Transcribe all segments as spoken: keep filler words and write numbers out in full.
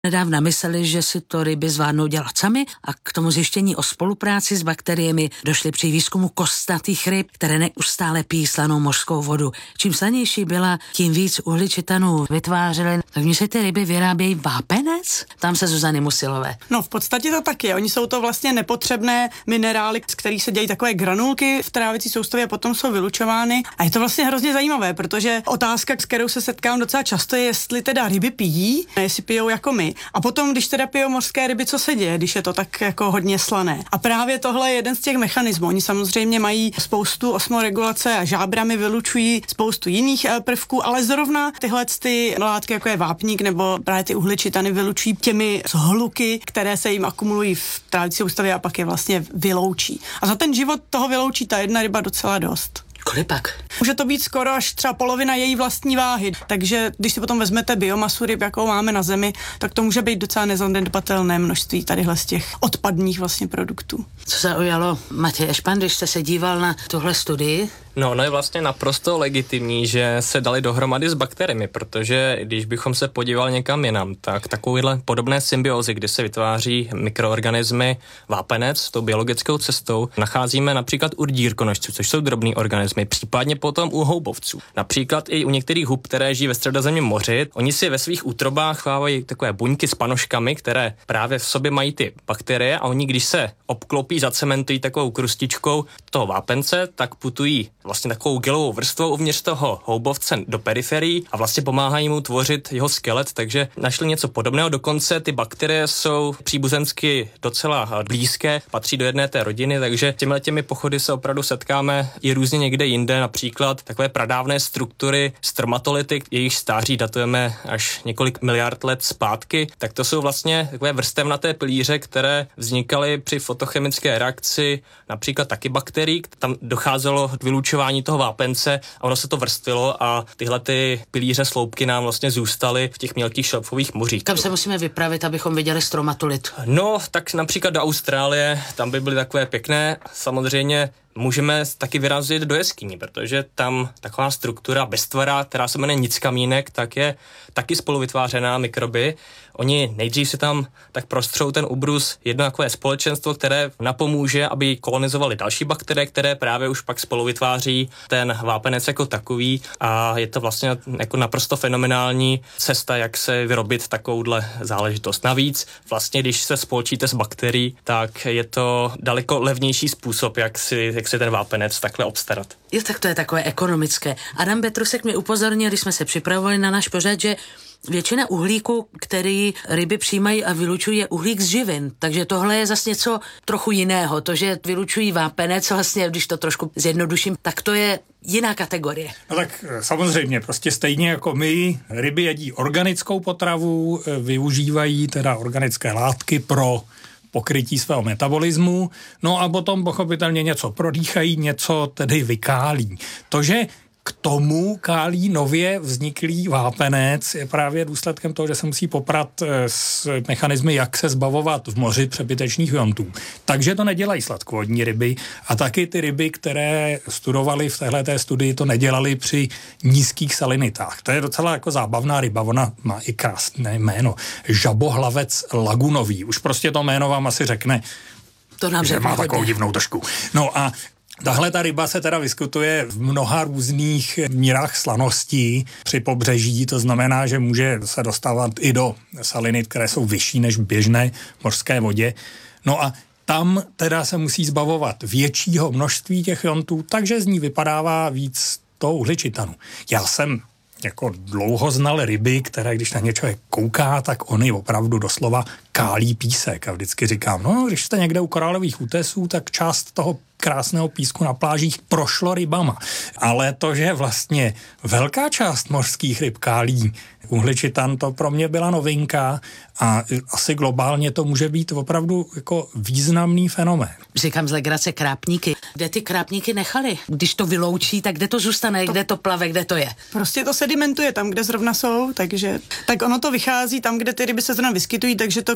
Nedávna mysleli, že si to ryby zvládnou dělat sami a k tomu zjištění o spolupráci s bakteriemi došli při výzkumu kostnatých ryb, které neustále pijí slanou mořskou vodu. Čím slanější byla, tím víc uhličitanů vytvářely. Tak mě se ty ryby vyrábějí vápenec? Tam se Zuzany Musilové. No v podstatě to tak je. Oni jsou to vlastně nepotřebné minerály, z kterých se dějí takové granulky v trávicí soustavě a potom jsou vylučovány. A je to vlastně hrozně zajímavé, protože otázka, s kterou se setkám docela často, je, jestli teda ryby pijí, jestli pijou jako my. A potom, když teda pijou mořské ryby, co se děje, když je to tak jako hodně slané. A právě tohle je jeden z těch mechanismů. Oni samozřejmě mají spoustu osmoregulace a žábrami vylučují spoustu jiných prvků, ale zrovna tyhle ty látky, jako je vápník nebo právě ty uhličitany, vylučují těmi hluky, které se jim akumulují v trávicí soustavě a pak je vlastně vyloučí. A za ten život toho vyloučí ta jedna ryba docela dost. Kolik pak? Může to být skoro až třeba polovina její vlastní váhy. Takže když si potom vezmete biomasu ryb, jakou máme na zemi, tak to může být docela nezanedbatelné množství tadyhle z těch odpadních vlastně produktů. Co zaujalo Matěj Ešpan, když jste se díval na tuhle studii? No, no je vlastně naprosto legitimní, že se dali dohromady s bakteriemi, protože když bychom se podívali někam jinam, tak takovýhle podobné symbiózy, kdy se vytváří mikroorganismy vápenec tou biologickou cestou, nacházíme například u dírkonožců, což jsou drobný organismy, případně potom u houbovců. Například i u některých hub, které žijí ve Středozemním moři, oni si ve svých útrobách chovávají takové buňky s panožkami, které právě v sobě mají ty bakterie a oni, když se obklopí, zacementují takovou krustičkou toho vápence, tak putují vlastně takovou gelovou vrstvou uvnitř toho houbovce do periferií a vlastně pomáhají mu tvořit jeho skelet, takže našli něco podobného. Dokonce ty bakterie jsou příbuzensky docela blízké, patří do jedné té rodiny, takže těmi těmi pochody se opravdu setkáme i různě někde jinde, například takové pradávné struktury stromatolity, jejich stáří datujeme až několik miliard let zpátky, tak to jsou vlastně takové vrstevnaté pilíře, které vznikaly při fotochemické reakci například taky bakterií, tam docházelo k vylučování toho vápence a ono se to vrstvilo a tyhle ty pilíře sloupky nám vlastně zůstaly v těch mělkých šelfových mořích. Kam se musíme vypravit, abychom viděli stromatolit? No, tak například do Austrálie, tam by byly takové pěkné, samozřejmě můžeme taky vyrazit do jeskyní, protože tam taková struktura beztvara, která se jmenuje nickamínek, tak je taky spolu vytvářená mikroby. Oni nejdřív si tam tak prostřou ten ubrus jedno takové společenstvo, které napomůže, aby kolonizovali další bakterie, které právě už pak spolu vytváří ten vápenec jako takový a je to vlastně jako naprosto fenomenální cesta, jak se vyrobit takovouhle záležitost. Navíc vlastně, když se spolčíte s bakterií, tak je to daleko levnější způsob, jak si, jak si ten vápenec takhle obstarat. Jo, tak to je takové ekonomické. Adam Petrusek mi upozornil, když jsme se připravovali na náš pořad, že většina uhlíku, který ryby přijímají a vylučují, je uhlík z živin. Takže tohle je zase něco trochu jiného. To, že vylučují vápenec, vlastně, když to trošku zjednoduším, tak to je jiná kategorie. No tak samozřejmě, prostě stejně jako my, ryby jedí organickou potravu, využívají teda organické látky pro pokrytí svého metabolismu, no a potom pochopitelně něco prodýchají, něco tedy vykálí. To, že k tomu kálí nově vzniklý vápenec je právě důsledkem toho, že se musí poprat s mechanismy, jak se zbavovat v moři přebytečných iontů. Takže to nedělají sladkovodní ryby a taky ty ryby, které studovali v téhleté studii, to nedělali při nízkých salinitách. To je docela jako zábavná ryba, ona má i krásné jméno. Žabohlavec lagunový. Už prostě to jméno vám asi řekne, to nám že má takovou divnou trošku. No a tahle ta ryba se teda vyskytuje v mnoha různých mírách slaností při pobřeží, to znamená, že může se dostávat i do salinit, které jsou vyšší než v běžné mořské vodě. No a tam teda se musí zbavovat většího množství těch iontů, takže z ní vypadává víc toho uhličitanu. Já jsem jako dlouho znal ryby, které když na něco kouká, tak oni opravdu doslova kálí písek. A vždycky říkám, no, když jste někde u korálových útesů, tak část toho krásného písku na plážích prošlo rybama. Ale to, že vlastně velká část mořských ryb kálí uhličitan, to pro mě byla novinka a asi globálně to může být opravdu jako významný fenomén. Říkám z legrace krápníky. Kde ty krápníky nechali? Když to vyloučí, tak kde to zůstane, to, kde to plave, kde to je? Prostě to sedimentuje tam, kde zrovna jsou, takže tak ono to vychází tam, kde ty ryby se zrovna vyskytují, takže to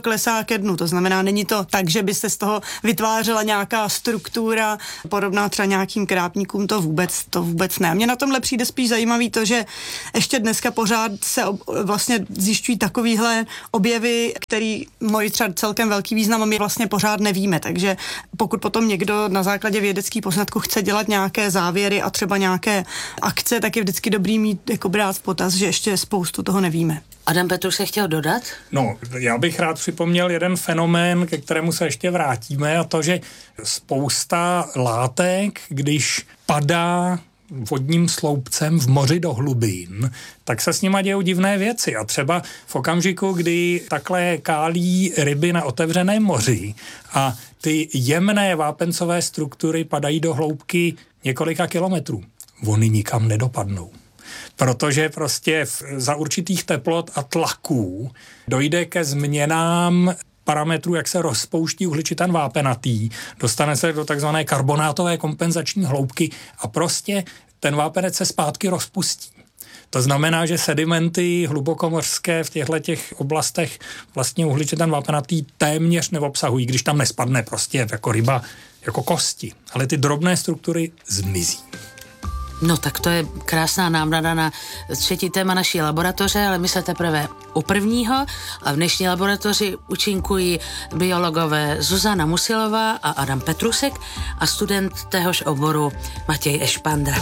klesá ke dnu. To znamená, není to tak, že by se z toho vytvářela nějaká struktura podobná třeba nějakým krápníkům, to vůbec, to vůbec ne. Mně na tomhle přijde spíš zajímavý to, že ještě dneska pořád se ob, vlastně zjišťují takovýhle objevy, který mají třeba celkem velký význam a my vlastně pořád nevíme. Takže pokud potom někdo na základě vědeckých poznatků chce dělat nějaké závěry a třeba nějaké akce, tak je vždycky dobrý mít jako brát v potaz, že ještě spoustu toho nevíme. Adam Petrus se chtěl dodat? No, já bych rád připomněl jeden fenomén, ke kterému se ještě vrátíme, a to, že spousta látek, když padá vodním sloupcem v moři do hlubin, tak se s nima dějou divné věci. A třeba v okamžiku, kdy takhle kálí ryby na otevřeném moři a ty jemné vápencové struktury padají do hloubky několika kilometrů, oni nikam nedopadnou. Protože prostě v, za určitých teplot a tlaků dojde ke změnám parametrů, jak se rozpouští uhličitan vápenatý, dostane se do takzvané karbonátové kompenzační hloubky a prostě ten vápenec se zpátky rozpustí. To znamená, že sedimenty hlubokomořské v těchto těch oblastech vlastně uhličitan vápenatý téměř neobsahují, když tam nespadne prostě jako ryba, jako kosti. Ale ty drobné struktury zmizí. No tak to je krásná námrada na třetí téma naší laboratoře, ale my se teprve u prvního a v dnešní laboratoři účinkují biologové Zuzana Musilová a Adam Petrusek a student téhož oboru Matěj Ešpandra.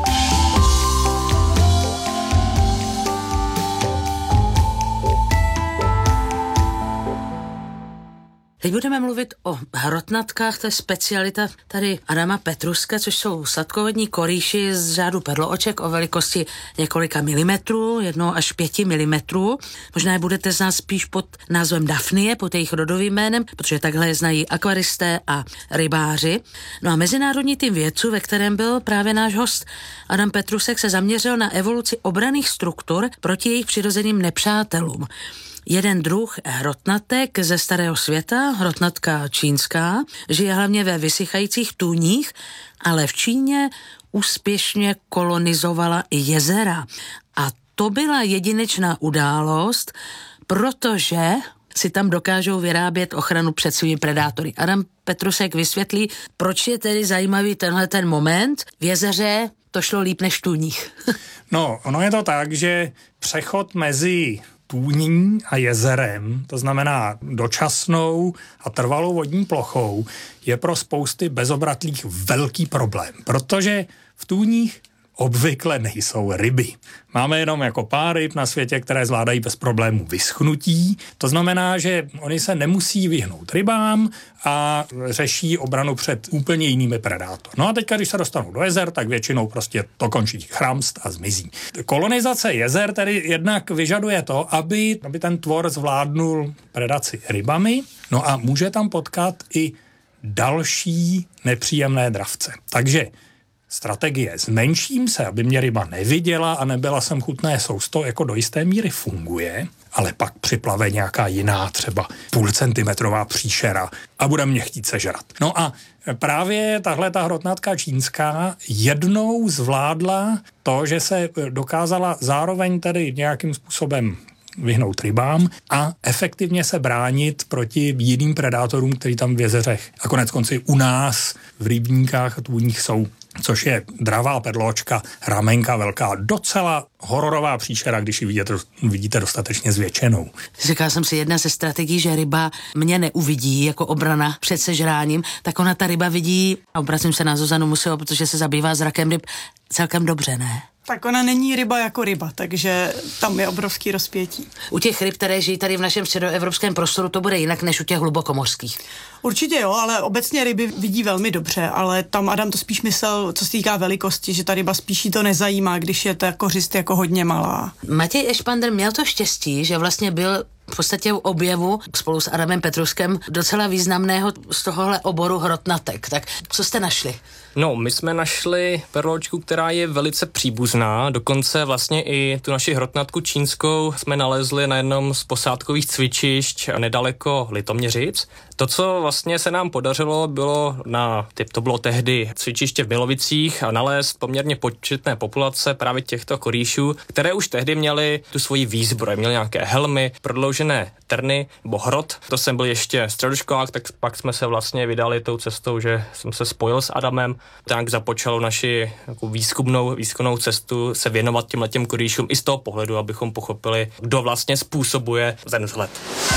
Teď budeme mluvit o hrotnatkách, to je specialita tady Adama Petruska, což jsou sladkovodní korýši z řádu perlooček o velikosti několika milimetrů, jedno až pěti milimetrů. Možná je budete znát spíš pod názvem Daphnie, pod jejich rodovým jménem, protože takhle je znají akvaristé a rybáři. No a mezinárodní tým vědců, ve kterém byl právě náš host Adam Petrusek, se zaměřil na evoluci obranných struktur proti jejich přirozeným nepřátelům. Jeden druh hrotnatek ze starého světa, hrotnatka čínská, žije hlavně ve vysychajících tůních, ale v Číně úspěšně kolonizovala i jezera. A to byla jedinečná událost, protože si tam dokážou vyrábět ochranu před svými predátory. Adam Petrusek vysvětlí, proč je tedy zajímavý tenhle ten moment. V jezeře to šlo líp než v tůních. No, ono je to tak, že přechod mezi tůní a jezerem, to znamená dočasnou a trvalou vodní plochou, je pro spousty bezobratlých velký problém, protože v tůních obvykle nejsou ryby. Máme jenom jako pár ryb na světě, které zvládají bez problémů vyschnutí. To znamená, že oni se nemusí vyhnout rybám a řeší obranu před úplně jinými predátory. No a teďka, když se dostanou do jezer, tak většinou prostě to končí chramst a zmizí. Kolonizace jezer tedy jednak vyžaduje to, aby, aby ten tvor zvládnul predaci rybami, no a může tam potkat i další nepříjemné dravce. Takže strategie zmenším se, aby mě ryba neviděla a nebyla sem chutné sousto, jako do jisté míry funguje, ale pak připlave nějaká jiná, třeba půl centimetrová příšera a bude mě chtít sežrat. No a právě tahle ta hrotnatka čínská jednou zvládla to, že se dokázala zároveň tedy nějakým způsobem vyhnout rybám a efektivně se bránit proti jiným predátorům, který tam v jezeřech a konec konci u nás v rybníkách a tůních jsou, což je dravá perločka, ramenka velká, docela hororová příšera, když ji vidíte, vidíte dostatečně zvětšenou. Říkal jsem si, jedna ze strategií, že ryba mě neuvidí jako obrana před sežráním, tak ona ta ryba vidí, a obracím se na Zuzanu Musilovou, protože se zabývá zrakem ryb, celkem dobře, ne? Tak ona není ryba jako ryba, takže tam je obrovský rozpětí. U těch ryb, které žijí tady v našem středoevropském prostoru, to bude jinak než u těch hlubokomořských. Určitě jo, ale obecně ryby vidí velmi dobře, ale tam Adam to spíš myslel, co se týká velikosti, že ta ryba spíš jí to nezajímá, když je ta kořist jako hodně malá. Matěj Ešpandr měl to štěstí, že vlastně byl v podstatě u objevu spolu s Adamem Petruskem docela významného z tohohle oboru hrotnatek. Tak co jste našli? No, my jsme našli perločku, která je velice příbuzná, dokonce vlastně i tu naši hrotnatku čínskou jsme nalezli na jednom z posádkových cvičišť nedaleko Litoměřic. To, co vlastně se nám podařilo, bylo na, to bylo tehdy cvičiště v Milovicích a nalézt poměrně početné populace právě těchto korýšů, které už tehdy měly tu svoji výzbroj, měly nějaké helmy, prodloužené prodloužené trny nebo hrot. To jsem byl ještě středoškolák, tak pak jsme se vlastně vydali tou cestou, že jsem se spojil s Adamem. Tak započalo naši jako výzkumnou, výzkumnou cestu se věnovat těmhletěm korýšům i z toho pohledu, abychom pochopili, kdo vlastně způsobuje ten vzhled.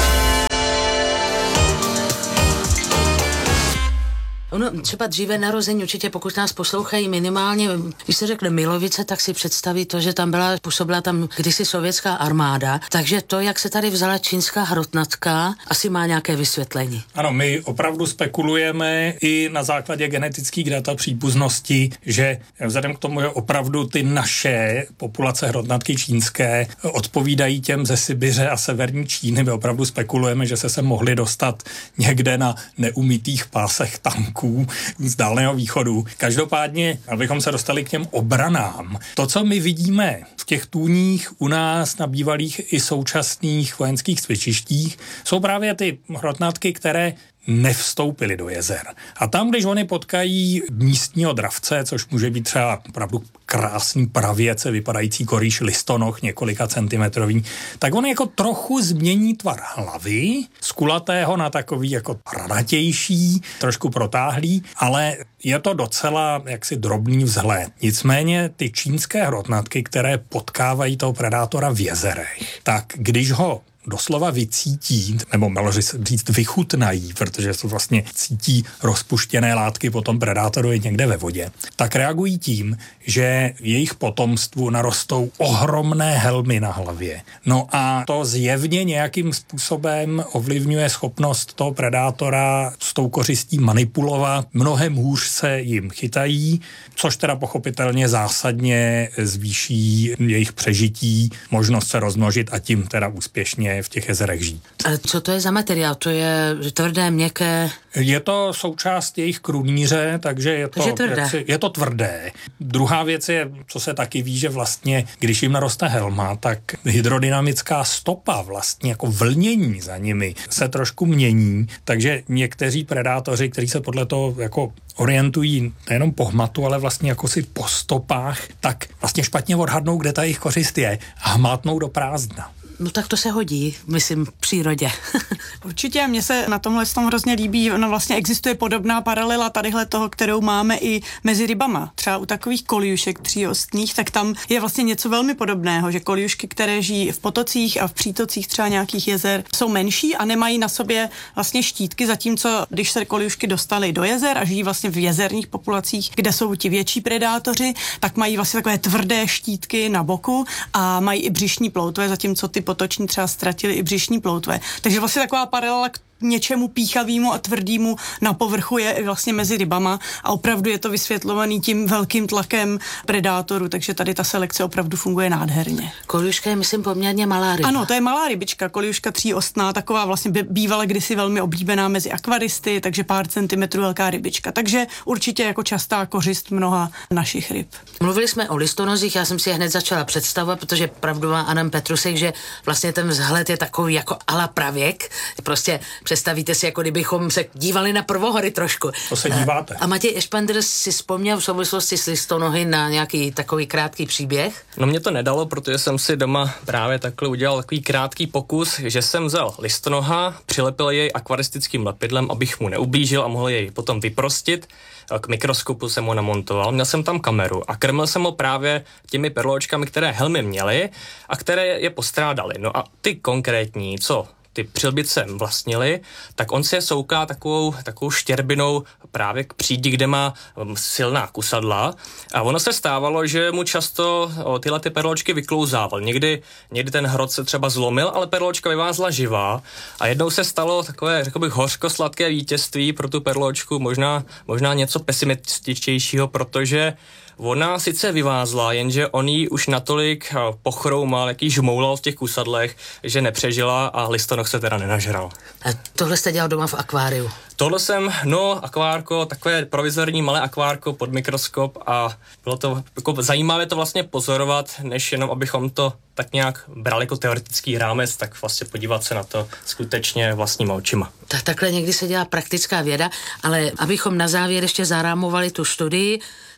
Ono třeba dříve narození, určitě pokud nás poslouchají minimálně, když se řekne Milovice, tak si představí to, že tam byla, působila tam kdysi sovětská armáda, takže to, jak se tady vzala čínská hrotnatka, asi má nějaké vysvětlení. Ano, my opravdu spekulujeme i na základě genetických dat a příbuznosti, že vzhledem k tomu, že opravdu ty naše populace hrotnatky čínské odpovídají těm ze Sibiře a severní Číny, my opravdu spekulujeme, že se sem mohli dostat někde na neumytých pásech tanků z Dálného východu. Každopádně, abychom se dostali k těm obranám, to, co my vidíme v těch tůních u nás na bývalých i současných vojenských cvičištích, jsou právě ty hrotnatky, které nevstoupili do jezer. A tam, když oni potkají místního dravce, což může být třeba opravdu krásný pravěce vypadající korýš listonoch několika centimetrový, tak on jako trochu změní tvar hlavy, z kulatého na takový jako radatější, trošku protáhlý, ale je to docela jaksi drobný vzhled. Nicméně ty čínské hrotnatky, které potkávají toho predátora v jezerech, tak když ho doslova vycítí, nebo mělo říct vychutnají, protože to vlastně cítí rozpuštěné látky po tom predátorovi někde ve vodě, tak reagují tím, že jejich potomstvu narostou ohromné helmy na hlavě. No a to zjevně nějakým způsobem ovlivňuje schopnost toho predátora s tou kořistí manipulovat. Mnohem hůř se jim chytají, což teda pochopitelně zásadně zvýší jejich přežití, možnost se rozmnožit a tím teda úspěšně v těch jezerech žít. Ale co to je za materiál? To je tvrdé, měkké? Je to součást jejich krunýře, takže je to, takže jaksi, je to tvrdé. Druhá věc je, co se taky ví, že vlastně, když jim naroste helma, tak hydrodynamická stopa, vlastně jako vlnění za nimi se trošku mění, takže někteří predátoři, kteří se podle toho jako orientují nejenom po hmatu, ale vlastně jako si po stopách, tak vlastně špatně odhadnou, kde ta jejich kořist je a hmátnou do prázdna. No tak to se hodí, myslím, v přírodě. Určitě, mně se na tomhle tom hrozně líbí, no vlastně existuje podobná paralela tadyhle toho, kterou máme i mezi rybama. Třeba u takových koljušek tříostných, tak tam je vlastně něco velmi podobného, že koljušky, které žijí v potocích a v přítocích třeba nějakých jezer, jsou menší a nemají na sobě vlastně štítky, zatímco když se koljušky dostaly do jezer a žijí vlastně v jezerních populacích, kde jsou ti větší predátoři, tak mají vlastně takové tvrdé štítky na boku a mají i břišní ploutve, zatímco ty potoční třeba ztratili i břišní ploutve. Takže vlastně taková paralela k něčemu píchavému a tvrdému na povrchu je vlastně mezi rybama a opravdu je to vysvětlovaný tím velkým tlakem predátoru, takže tady ta selekce opravdu funguje nádherně. Koljuška je, myslím, poměrně malá ryba. Ano, to je malá rybička, koljuška tříostná, taková vlastně bývala kdysi velmi oblíbená mezi akvaristy, takže pár centimetrů velká rybička. Takže určitě jako častá kořist mnoha našich ryb. Mluvili jsme o listonozích, já jsem si je hned začala představovat, protože pravdu má Adam Petrusek, že vlastně ten vzhled je takový jako ala pravěk, prostě představíte si, jako kdybychom se dívali na prvohory trošku. To se díváte. A Matěj Ešpander si vzpomněl v souvislosti s listonohy na nějaký takový krátký příběh? No mě to nedalo, protože jsem si doma právě takhle udělal takový krátký pokus, že jsem vzal listonoha, přilepil jej akvaristickým lepidlem, abych mu neublížil a mohl jej potom vyprostit. K mikroskopu jsem ho namontoval, měl jsem tam kameru a krmil jsem ho právě těmi perločkami, které helmy měly a které je postrádaly. No a ty konkrétní, co ty přilbice vlastnili, tak on se souká takovou, takovou štěrbinou právě k přídi, kde má um, silná kusadla a ono se stávalo, že mu často o, tyhle ty perločky vyklouzával. Někdy, někdy ten hrot se třeba zlomil, ale perločka vyvázla živá a jednou se stalo takové, řekl bych, hořko-sladké vítězství pro tu perločku, možná, možná něco pesimističtějšího, protože ona sice vyvázla, jenže on jí už natolik pochroumal, jaký žmoulal v těch kusadlech, že nepřežila a listonoh se teda nenažral. A tohle jste dělal doma v akváriu? Tohle jsem, no, akvárko, takové provizorní malé akvárko pod mikroskop a bylo to jako zajímavé to vlastně pozorovat, než jenom abychom to tak nějak brali jako teoretický rámec, tak vlastně podívat se na to skutečně vlastníma očima. Tak takhle někdy se dělá praktická věda, ale abychom na závěr ještě zarámovali tu studii,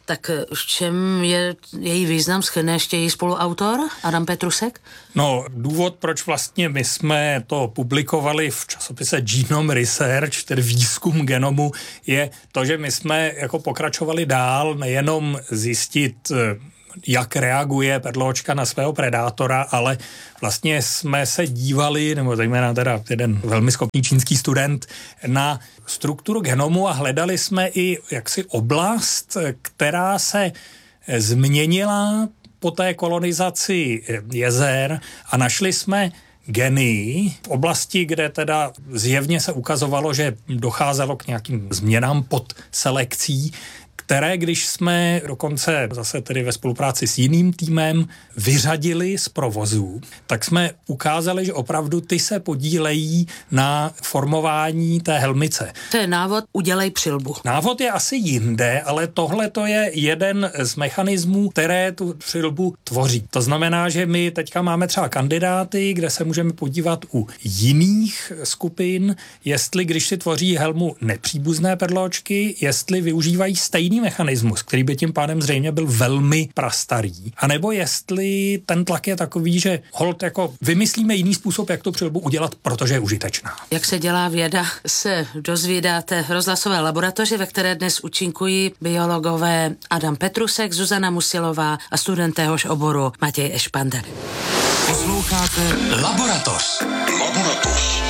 Tak v čem je její význam, shrne ještě její spoluautor Adam Petrusek? No, důvod, proč vlastně my jsme to publikovali v časopise Genome Research, tedy výzkum genomu, je to, že my jsme jako pokračovali dál, nejenom zjistit, jak reaguje perločka na svého predátora, ale vlastně jsme se dívali, nebo zejména teda jeden velmi schopný čínský student, na strukturu genomu a hledali jsme i jaksi oblast, která se změnila po té kolonizaci jezer a našli jsme geny v oblasti, kde teda zjevně se ukazovalo, že docházelo k nějakým změnám pod selekcí, které, když jsme dokonce zase tedy ve spolupráci s jiným týmem vyřadili z provozu, tak jsme ukázali, že opravdu ty se podílejí na formování té helmice. To je návod, udělej přilbu. Návod je asi jinde, ale tohle to je jeden z mechanismů, které tu přilbu tvoří. To znamená, že my teďka máme třeba kandidáty, kde se můžeme podívat u jiných skupin, jestli když si tvoří helmu nepříbuzné perločky, jestli využívají stejný mechanismus, který by tím pádem zřejmě byl velmi prastarý. A nebo jestli ten tlak je takový, že holt jako vymyslíme jiný způsob, jak tu přilbu udělat, protože je užitečná. Jak se dělá věda, se dozvídáte v rozhlasové laboratoři, ve které dnes účinkují biologové Adam Petrusek, Zuzana Musilová a student téhož oboru Matěj Ešpander. Posloucháte Laboratoř. Laboratoř.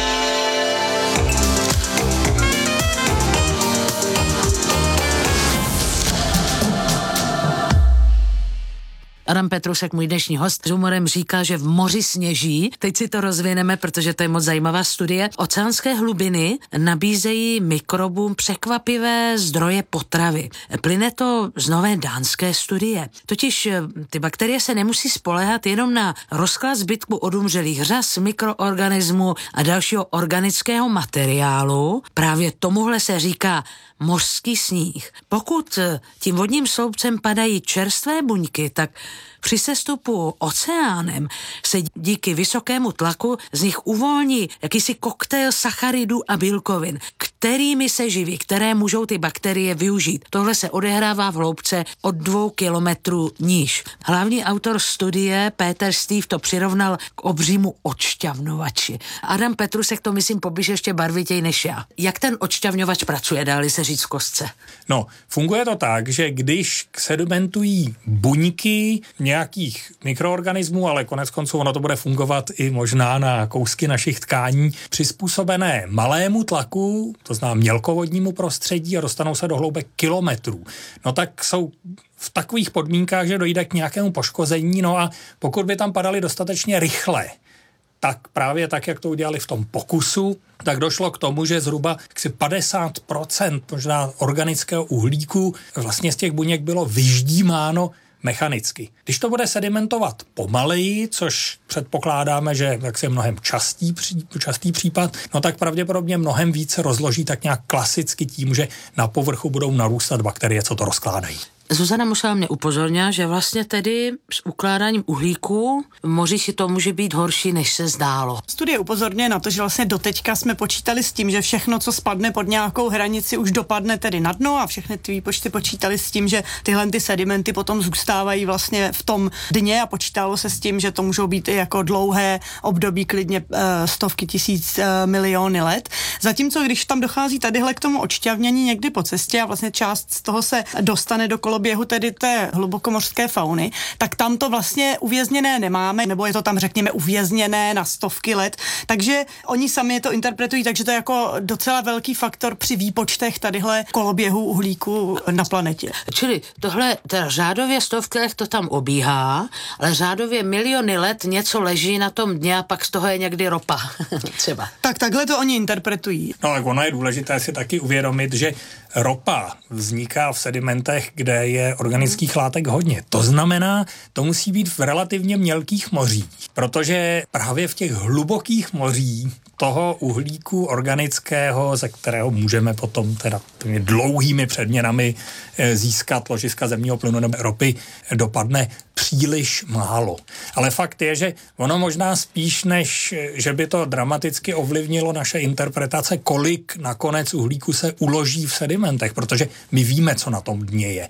Adam Petrusek, můj dnešní host, s humorem říká, že v moři sněží. Teď si to rozvineme, protože to je moc zajímavá studie. Oceánské hlubiny nabízejí mikrobům překvapivé zdroje potravy. Plyne to z nové dánské studie. Totiž ty bakterie se nemusí spoléhat jenom na rozklad zbytku odumřelých řas, mikroorganismů a dalšího organického materiálu. Právě tomuhle se říká mořský sníh. Pokud tím vodním sloupcem padají čerstvé buňky, tak při sestupu oceánem se díky vysokému tlaku z nich uvolní jakýsi koktejl sacharidů a bílkovin, kterými se živí, které můžou ty bakterie využít. Tohle se odehrává v hloubce od dvou kilometrů níž. Hlavní autor studie Peter Steve to přirovnal k obřímu odšťavnovači. Adam Petrusek to myslím popíše ještě barvitěji než já. Jak ten odšťavňovač pracuje, dá-li se říct v kostce? No, funguje to tak, že když sedimentují buňky nějakých mikroorganismů, ale konec konců ono to bude fungovat i možná na kousky našich tkání, přizpůsobené malému tlaku, to znamená mělkovodnímu prostředí a dostanou se do hloubek kilometrů. No tak jsou v takových podmínkách, že dojde k nějakému poškození, no a pokud by tam padaly dostatečně rychle, tak právě tak, jak to udělali v tom pokusu, tak došlo k tomu, že zhruba padesát procent možná organického uhlíku vlastně z těch buněk bylo vyždímáno mechanicky. Když to bude sedimentovat pomaleji, což předpokládáme, že jak je mnohem častý, častý případ, no tak pravděpodobně mnohem více rozloží tak nějak klasicky tím, že na povrchu budou narůstat bakterie, co to rozkládají. Zuzana musela mě upozornit, že vlastně tedy s ukládáním uhlíku v moři si to může být horší, než se zdálo. Studie upozorňuje na to, že vlastně doteďka jsme počítali s tím, že všechno, co spadne pod nějakou hranici, už dopadne tedy na dno a všechny ty výpočty počítali s tím, že tyhle ty sedimenty potom zůstávají vlastně v tom dně a počítalo se s tím, že to můžou být i jako dlouhé období, klidně e, stovky tisíc e, miliony let. Zatímco když tam dochází tadyhle k tomu odšťavnění někdy po cestě a vlastně část z toho se dostane do koloběhu běhu tedy té hlubokomořské fauny, tak tam to vlastně uvězněné nemáme, nebo je to tam, řekněme, uvězněné na stovky let. Takže oni sami to interpretují, takže to je jako docela velký faktor při výpočtech tadyhle koloběhu uhlíku na planetě. Čili tohle, teda řádově stovky let to tam obíhá, ale řádově miliony let něco leží na tom dně a pak z toho je někdy ropa. Třeba. Tak takhle to oni interpretují. No ale ono je důležité si taky uvědomit, že ropa vzniká v sedimentech, kde je organických látek hodně. To znamená, to musí být v relativně mělkých mořích, protože právě v těch hlubokých mořích toho uhlíku organického, ze kterého můžeme potom teda těmi dlouhými předměnami získat ložiska zemního plynu nebo ropy, dopadne příliš málo. Ale fakt je, že ono možná spíš, než že by to dramaticky ovlivnilo naše interpretace, kolik nakonec uhlíku se uloží v sedimentech, protože my víme, co na tom dně je.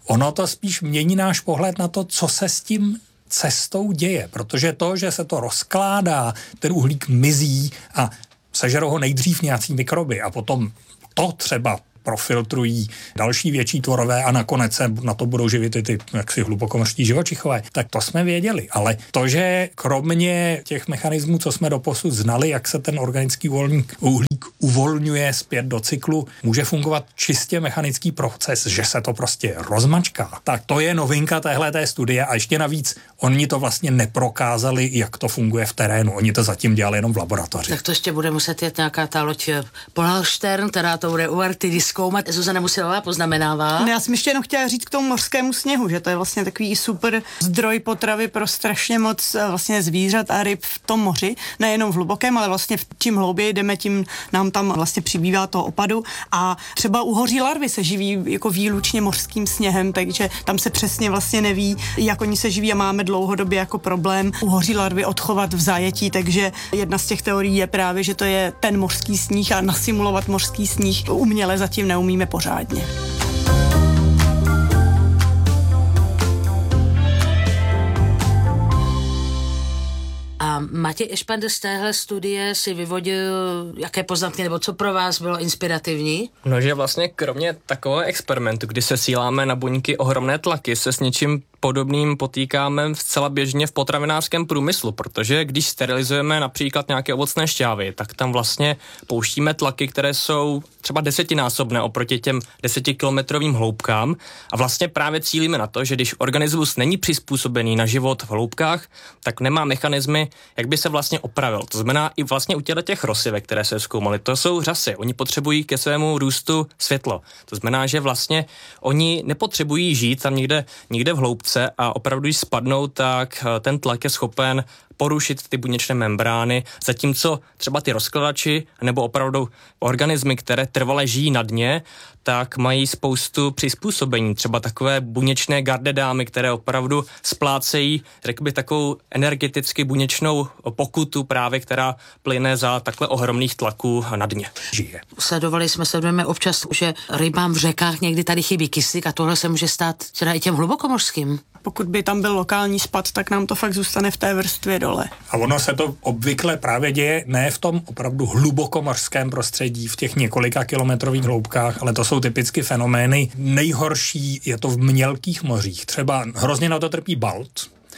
ono to spíš mění náš pohled na to, co se s tím cestou děje, protože to, že se to rozkládá, ten uhlík mizí a sežerou ho nejdřív nějací mikroby a potom to třeba profiltrují další větší tvorové a nakonec se na to budou živit i ty jaksi hlubokomorští živočichové. Tak to jsme věděli, ale to, že kromě těch mechanismů, co jsme doposud znali, jak se ten organický uvolník, uhlík uvolňuje zpět do cyklu, může fungovat čistě mechanický proces, že se to prostě rozmačká. Tak to je novinka téhleté studie a ještě navíc oni to vlastně neprokázali, jak to funguje v terénu. Oni to zatím dělali jenom v laboratoři. Tak to ještě bude muset jet nějaká ta loď Polarstern, která to bude u Arktidy zkoumat. Zuzana Musilová poznamenává. No, já jsem ještě jenom chtěla říct k tomu mořskému sněhu, že to je vlastně takový super zdroj potravy pro strašně moc vlastně zvířat a ryb v tom moři, nejenom v hlubokém, ale vlastně čím hlouběji jdeme, tím nám tam vlastně přibývá toho opadu a třeba uhoří larvy se živí jako výlučně mořským sněhem, takže tam se přesně vlastně neví, jak oni se živí a máme dlouhodobě jako problém uhoří larvy odchovat v zajetí, takže jedna z těch teorií je právě, že to je ten mořský sníh a nasimulovat mořský sníh uměle zatím neumíme pořádně. A Matěj Ešpander z téhle studie si vyvodil jaké poznatky, nebo co pro vás bylo inspirativní? No, že vlastně kromě takového experimentu, kdy se síláme na buňky ohromné tlaky, se s něčím podobným potýkáme zcela běžně v potravinářském průmyslu, protože když sterilizujeme například nějaké ovocné šťávy, tak tam vlastně pouštíme tlaky, které jsou třeba desetinásobné oproti těm desetikilometrovým hloubkám a vlastně právě cílíme na to, že když organismus není přizpůsobený na život v hloubkách, tak nemá mechanismy, jak by se vlastně opravil. To znamená i vlastně u těch rosivek, které se zkoumaly, to jsou řasy. Oni potřebují ke svému růstu světlo. To znamená, že vlastně oni nepotřebují žít tam někde, někde v hloubce a opravdu, když spadnou, tak ten tlak je schopen porušit ty buněčné membrány, zatímco třeba ty rozkladači nebo opravdu organismy, které trvale žijí na dně, tak mají spoustu přizpůsobení. Třeba takové buněčné gardedámy, které opravdu splácejí, řekl bych, takovou energeticky buněčnou pokutu právě, která plyne za takhle ohromných tlaků na dně. Žije. Sledovali jsme, sledujeme občas, že rybám v řekách někdy tady chybí kyslík a tohle se může stát teda i těm hlubokomořským. Pokud by tam byl lokální spad, tak nám to fakt zůstane v té vrstvě dole. A ono se to obvykle právě děje ne v tom opravdu hlubokomořském prostředí, v těch několika kilometrových hloubkách, ale to jsou typicky fenomény. Nejhorší je to v mělkých mořích. Třeba hrozně na to trpí Balt,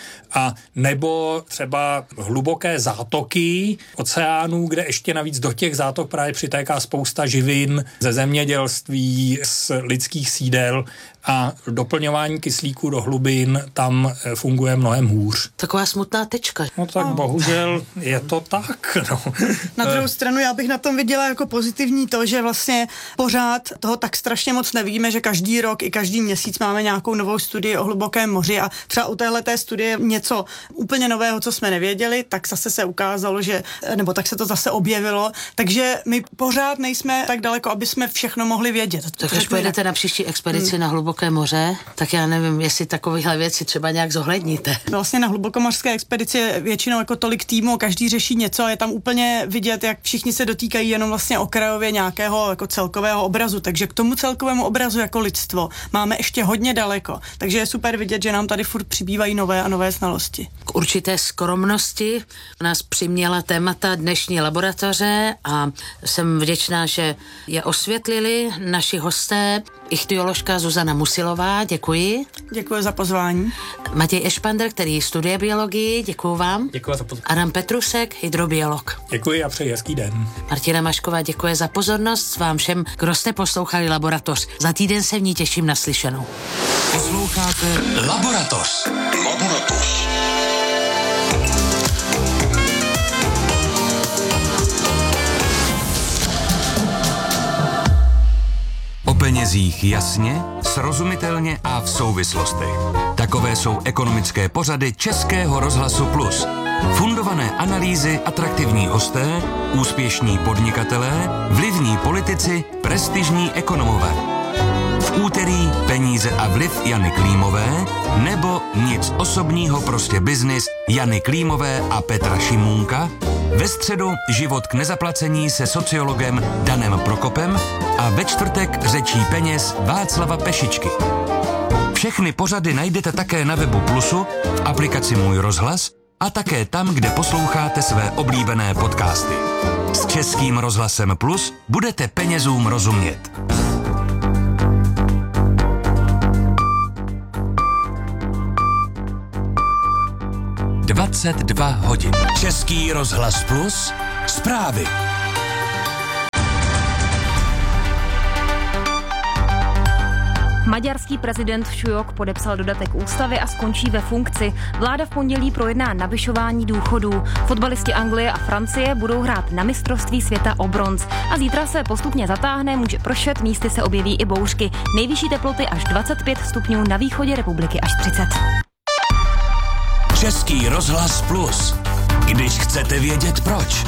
a nebo třeba hluboké zátoky oceánů, kde ještě navíc do těch zátok právě přitéká spousta živin ze zemědělství, z lidských sídel a doplňování kyslíku do hlubin tam funguje mnohem hůř. Taková smutná tečka. No tak no. Bohužel je to tak. No. Na druhou stranu já bych na tom viděla jako pozitivní to, že vlastně pořád toho tak strašně moc nevíme, že každý rok i každý měsíc máme nějakou novou studii o hlubokém moři a třeba u téhleté studie něco úplně nového, co jsme nevěděli, tak zase se ukázalo, že, nebo tak se to zase objevilo, takže my pořád nejsme tak daleko, aby jsme všechno mohli vědět. Tak až pojedete na příští expedici hmm. na hluboké moře, tak já nevím, jestli takovéhle věci třeba nějak zohledníte. Vlastně na hlubokomořské expedici je většinou jako tolik týmů, každý řeší něco a je tam úplně vidět, jak všichni se dotýkají jenom vlastně okrajově nějakého jako celkového obrazu, takže k tomu celkovému obrazu jako lidstvo máme ještě hodně daleko, takže je super vidět, že nám tady furt přibývají nové a nové znalosti. K určité skromnosti nás přiměla témata dnešní laboratoře a jsem vděčná, že je osvětlili naši hosté. Ichtyoložka Zuzana Musilová, děkuji. Děkuji za pozvání. Matěj Ešpander, který studuje biologii, děkuji vám. Děkuji za pozvání. Adam Petrusek, hydrobiolog. Děkuji a přeji hezký den. Martina Mašková, děkuji za pozornost. Vám všem, kdo jste poslouchali Laboratoř. Za týden se v ní těším na slyšenou. Posloucháte Laboratoř. Laboratoř. O penězích jasně, srozumitelně a v souvislostech. Takové jsou ekonomické pořady Českého rozhlasu Plus. Fundované analýzy, atraktivní hosté, úspěšní podnikatelé, vlivní politici, prestižní ekonomové. V úterý Peníze a vliv Jany Klímové nebo Nic osobního, prostě biznis Jany Klímové a Petra Šimůnka. Ve středu Život k nezaplacení se sociologem Danem Prokopem a ve čtvrtek Řečí peněz Václava Pešičky. Všechny pořady najdete také na webu Plusu, v aplikaci Můj rozhlas a také tam, kde posloucháte své oblíbené podcasty. S Českým rozhlasem Plus budete penězům rozumět. dvacet dva hodin. Český rozhlas Plus. Zprávy. Maďarský prezident Šujok podepsal dodatek ústavy a skončí ve funkci. Vláda v pondělí projedná navyšování důchodů. Fotbalisti Anglie a Francie budou hrát na mistrovství světa o bronz. A zítra se postupně zatáhne, může pršet, místy se objeví i bouřky. Nejvyšší teploty až dvacet pět stupňů, na východě republiky až třicet. Český rozhlas Plus. Když chcete vědět proč.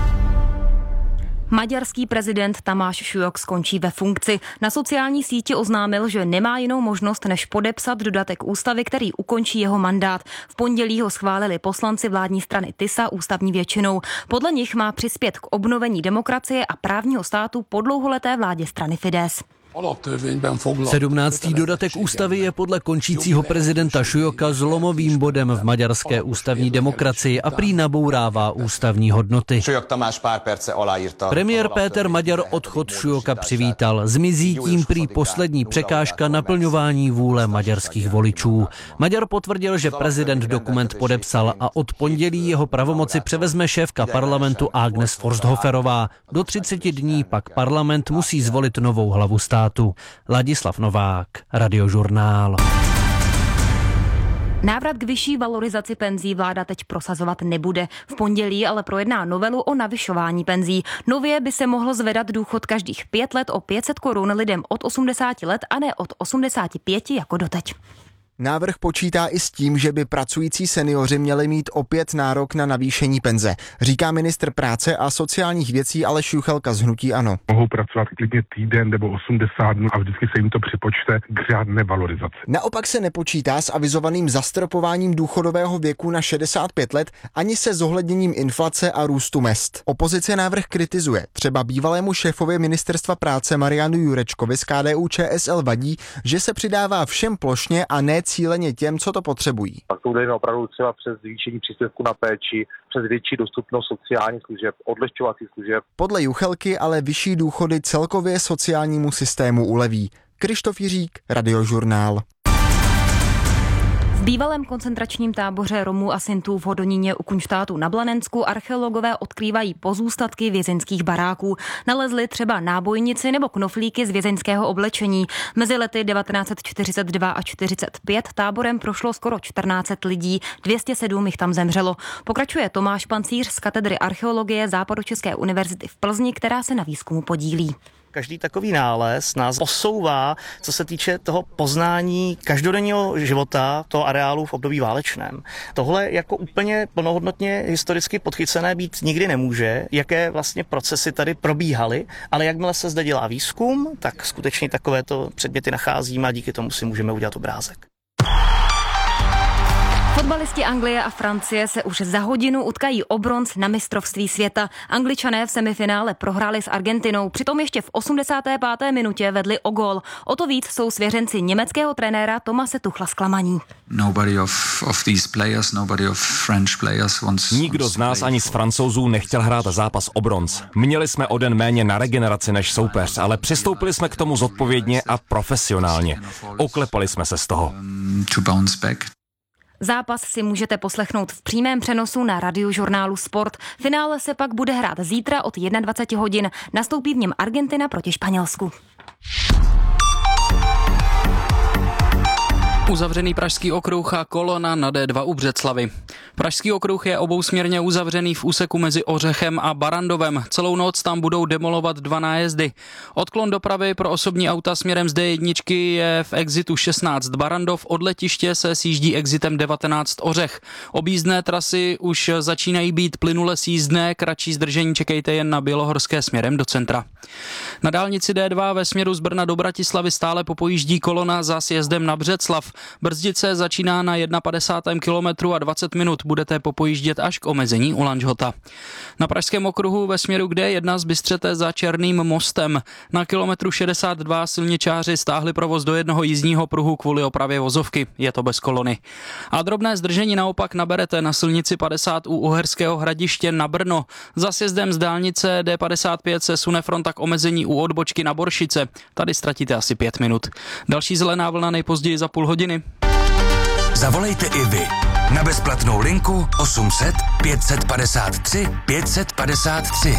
Maďarský prezident Tamáš Šujok skončí ve funkci. Na sociální síti oznámil, že nemá jinou možnost, než podepsat dodatek ústavy, který ukončí jeho mandát. V pondělí ho schválili poslanci vládní strany Tisa ústavní většinou. Podle nich má přispět k obnovení demokracie a právního státu po dlouholeté vládě strany Fidesz. sedmnáctý dodatek ústavy je podle končícího prezidenta Šujoka zlomovým bodem v maďarské ústavní demokracii a prý nabourává ústavní hodnoty. Premiér Péter Maďar odchod Šujoka přivítal. Zmizí tím prý poslední překážka naplňování vůle maďarských voličů. Maďar potvrdil, že prezident dokument podepsal a od pondělí jeho pravomoci převezme šéfka parlamentu Agnes Forsthoferová. Do třiceti dní pak parlament musí zvolit novou hlavu státu. Ladislav Novák, Radiožurnál. Návrat k vyšší valorizaci penzí vláda teď prosazovat nebude. V pondělí ale projedná novelu o navyšování penzí. Nově by se mohl zvedat důchod každých pět let o pět set korun lidem od osmdesáti let a ne od osmdesáti pěti jako doteď. Návrh počítá i s tím, že by pracující seniori měli mít opět nárok na navýšení penze, říká ministr práce a sociálních věcí Aleš Juchelka z hnutí ANO. Mohou pracovat klidně týden nebo osmdesát dnů a vždycky se jim to připočte k řádné valorizaci. Naopak se nepočítá s avizovaným zastropováním důchodového věku na šedesát pět let ani se zohledněním inflace a růstu mezd. Opozice návrh kritizuje. Třeba bývalému šéfovi ministerstva práce Marianu Jurečkovi z K D U Č S L vadí, že se přidává všem plošně a ne cíleně těm, co to potřebují. Pak to jde opravdu třeba přes zvýšení příspěvku na péči, přes větší dostupnost sociálních služeb, odlehčovacích služeb. Podle Juchelky ale vyšší důchody celkově sociálnímu systému uleví. Krištof Jiřík, Radiožurnál. V bývalém koncentračním táboře Romů a Sintů v Hodoníně u Kunštátu na Blanensku archeologové odkrývají pozůstatky vězeňských baráků. Nalezli třeba nábojnici nebo knoflíky z vězeňského oblečení. Mezi lety devatenáct set čtyřicet dva a čtyřicet pět táborem prošlo skoro čtrnáct set lidí, dvě stě sedm jich tam zemřelo. Pokračuje Tomáš Pancíř z katedry archeologie Západočeské univerzity v Plzni, která se na výzkumu podílí. Každý takový nález nás posouvá, co se týče toho poznání každodenního života toho areálu v období válečném. Tohle jako úplně plnohodnotně historicky podchycené být nikdy nemůže, jaké vlastně procesy tady probíhaly, ale jakmile se zde dělá výzkum, tak skutečně takovéto předměty nacházíme a díky tomu si můžeme udělat obrázek. Fotbalisti Anglie a Francie se už za hodinu utkají o bronz na mistrovství světa. Angličané v semifinále prohráli s Argentinou, přitom ještě v osmdesáté páté minutě vedli o gól. O to víc jsou svěřenci německého trenéra Tomase Tuchla zklamaní. Nikdo z nás ani z Francouzů nechtěl hrát zápas o bronz. Měli jsme o den méně na regeneraci než soupeř, ale přistoupili jsme k tomu zodpovědně a profesionálně. Oklepali jsme se z toho. Zápas si můžete poslechnout v přímém přenosu na Radiožurnálu Sport. Finále se pak bude hrát zítra od dvacet jedna hodin. Nastoupí v něm Argentina proti Španělsku. Uzavřený Pražský okruh a kolona na D dva u Břeclavi. Pražský okruh je obousměrně uzavřený v úseku mezi Ořechem a Barandovem. Celou noc tam budou demolovat dva nájezdy. Odklon dopravy pro osobní auta směrem z D jedna je v exitu šestnáct Barandov, od letiště se sjíždí exitem devatenáct Ořech. Objízdné trasy už začínají být plynule sjízdné, kratší zdržení čekejte jen na Bělohorské směrem do centra. Na dálnici D dva ve směru z Brna do Bratislavy stále popojíždí kolona za sjezdem na Břeclav. Brzdit se začíná na padesátém prvním kilometru a dvacet minut budete popojíždět až k omezení u Lanžhota. Na Pražském okruhu ve směru k D jedna z Bystřete za Černým mostem. Na kilometru šedesát dva silničáři stáhli provoz do jednoho jízdního pruhu kvůli opravě vozovky. Je to bez kolony. A drobné zdržení naopak naberete na silnici padesát u Uherského Hradiště na Brno. Za sjezdem z dálnice D padesát pět se sune fronta k omezení u odbočky na Boršice. Tady ztratíte asi pět minut. Další zelená vlna nejpozději za půl hodiny. Zavolejte i vy na bezplatnou linku osm set pět padesát tři pět padesát tři.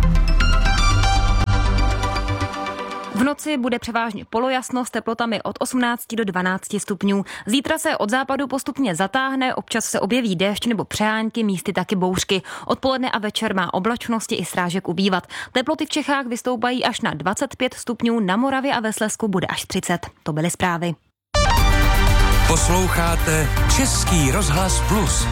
V noci bude převážně polojasno s teplotami od osmnácti do dvanácti stupňů. Zítra se od západu postupně zatáhne, občas se objeví déšť nebo přehánky, místy taky bouřky. Odpoledne a večer má oblačnosti i srážek ubývat. Teploty v Čechách vystoupají až na dvacet pět stupňů, na Moravě a ve Slezsku bude až třicet. To byly zprávy. Posloucháte Český rozhlas Plus.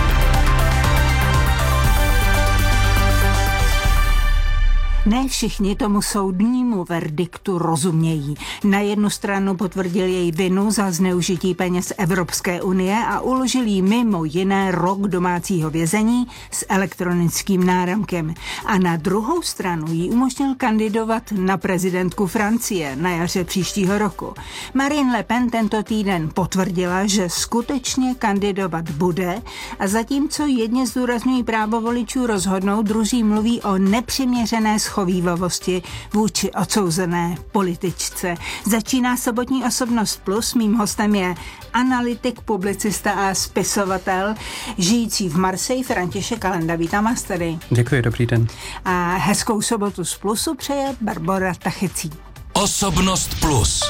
Ne všichni tomu soudnímu verdiktu rozumějí. Na jednu stranu potvrdil její vinu za zneužití peněz Evropské unie a uložil jí mimo jiné rok domácího vězení s elektronickým náramkem. A na druhou stranu jí umožnil kandidovat na prezidentku Francie na jaře příštího roku. Marine Le Pen tento týden potvrdila, že skutečně kandidovat bude a zatímco jedni zdůrazňují právo voličů rozhodnout, druzí mluví o nepřiměřené schovívavosti vůči odsouzené političce. Začíná sobotní Osobnost Plus. Mým hostem je analytik, publicista a spisovatel žijící v Marseille František Kalenda. Vítám vás tady. Děkuji, dobrý den. A hezkou sobotu z Plusu přeje Barbora Tachecí. Osobnost Plus.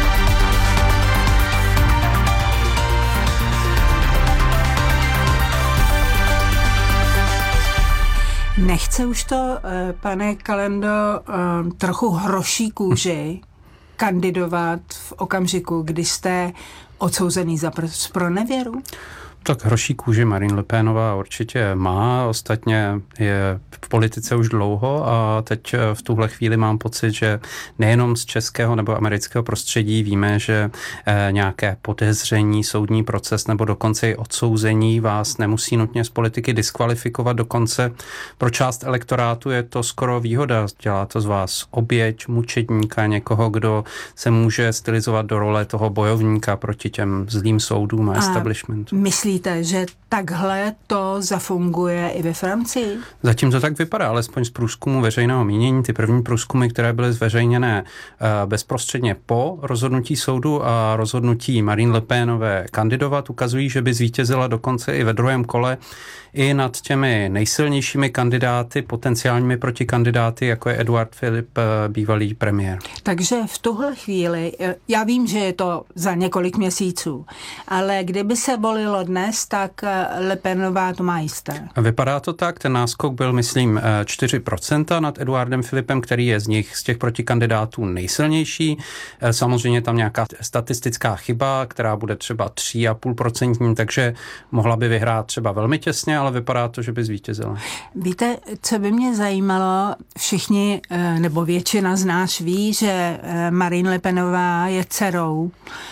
Nechce už to, pane Kalendo, trochu hroší kůži kandidovat v okamžiku, kdy jste odsouzený za pronevěru? Tak hroší kůži Marine Le Penová určitě má, ostatně je v politice už dlouho a teď v tuhle chvíli mám pocit, že nejenom z českého nebo amerického prostředí víme, že nějaké podezření, soudní proces nebo dokonce i odsouzení vás nemusí nutně z politiky diskvalifikovat, dokonce pro část elektorátu je to skoro výhoda, dělá to z vás oběť, mučedníka, někoho, kdo se může stylizovat do role toho bojovníka proti těm zlým soudům a, a establishmentu. Myslíte, že takhle to zafunguje i ve Francii? Zatím to tak vypadá, alespoň z průzkumu veřejného mínění. Ty první průzkumy, které byly zveřejněné uh, bezprostředně po rozhodnutí soudu a rozhodnutí Marine Le Penové kandidovat, ukazují, že by zvítězila dokonce i ve druhém kole i nad těmi nejsilnějšími kandidáty, potenciálními protikandidáty, jako je Edouard Philippe, bývalý premiér. Takže v tuhle chvíli, já vím, že je to za několik měsíců, ale kdyby se volilo dnes, tak Le Penová to má jisté. Vypadá to tak, ten náskok byl, myslím, čtyři procenta nad Edouardem Philippem, který je z nich, z těch protikandidátů nejsilnější. Samozřejmě tam nějaká statistická chyba, která bude třeba tři a půl procentní, takže mohla by vyhrát třeba velmi těsně, ale vypadá to, že by zvítězila. Víte, co by mě zajímalo, všichni, nebo většina z nás ví, že Marine Le Penová je dcerou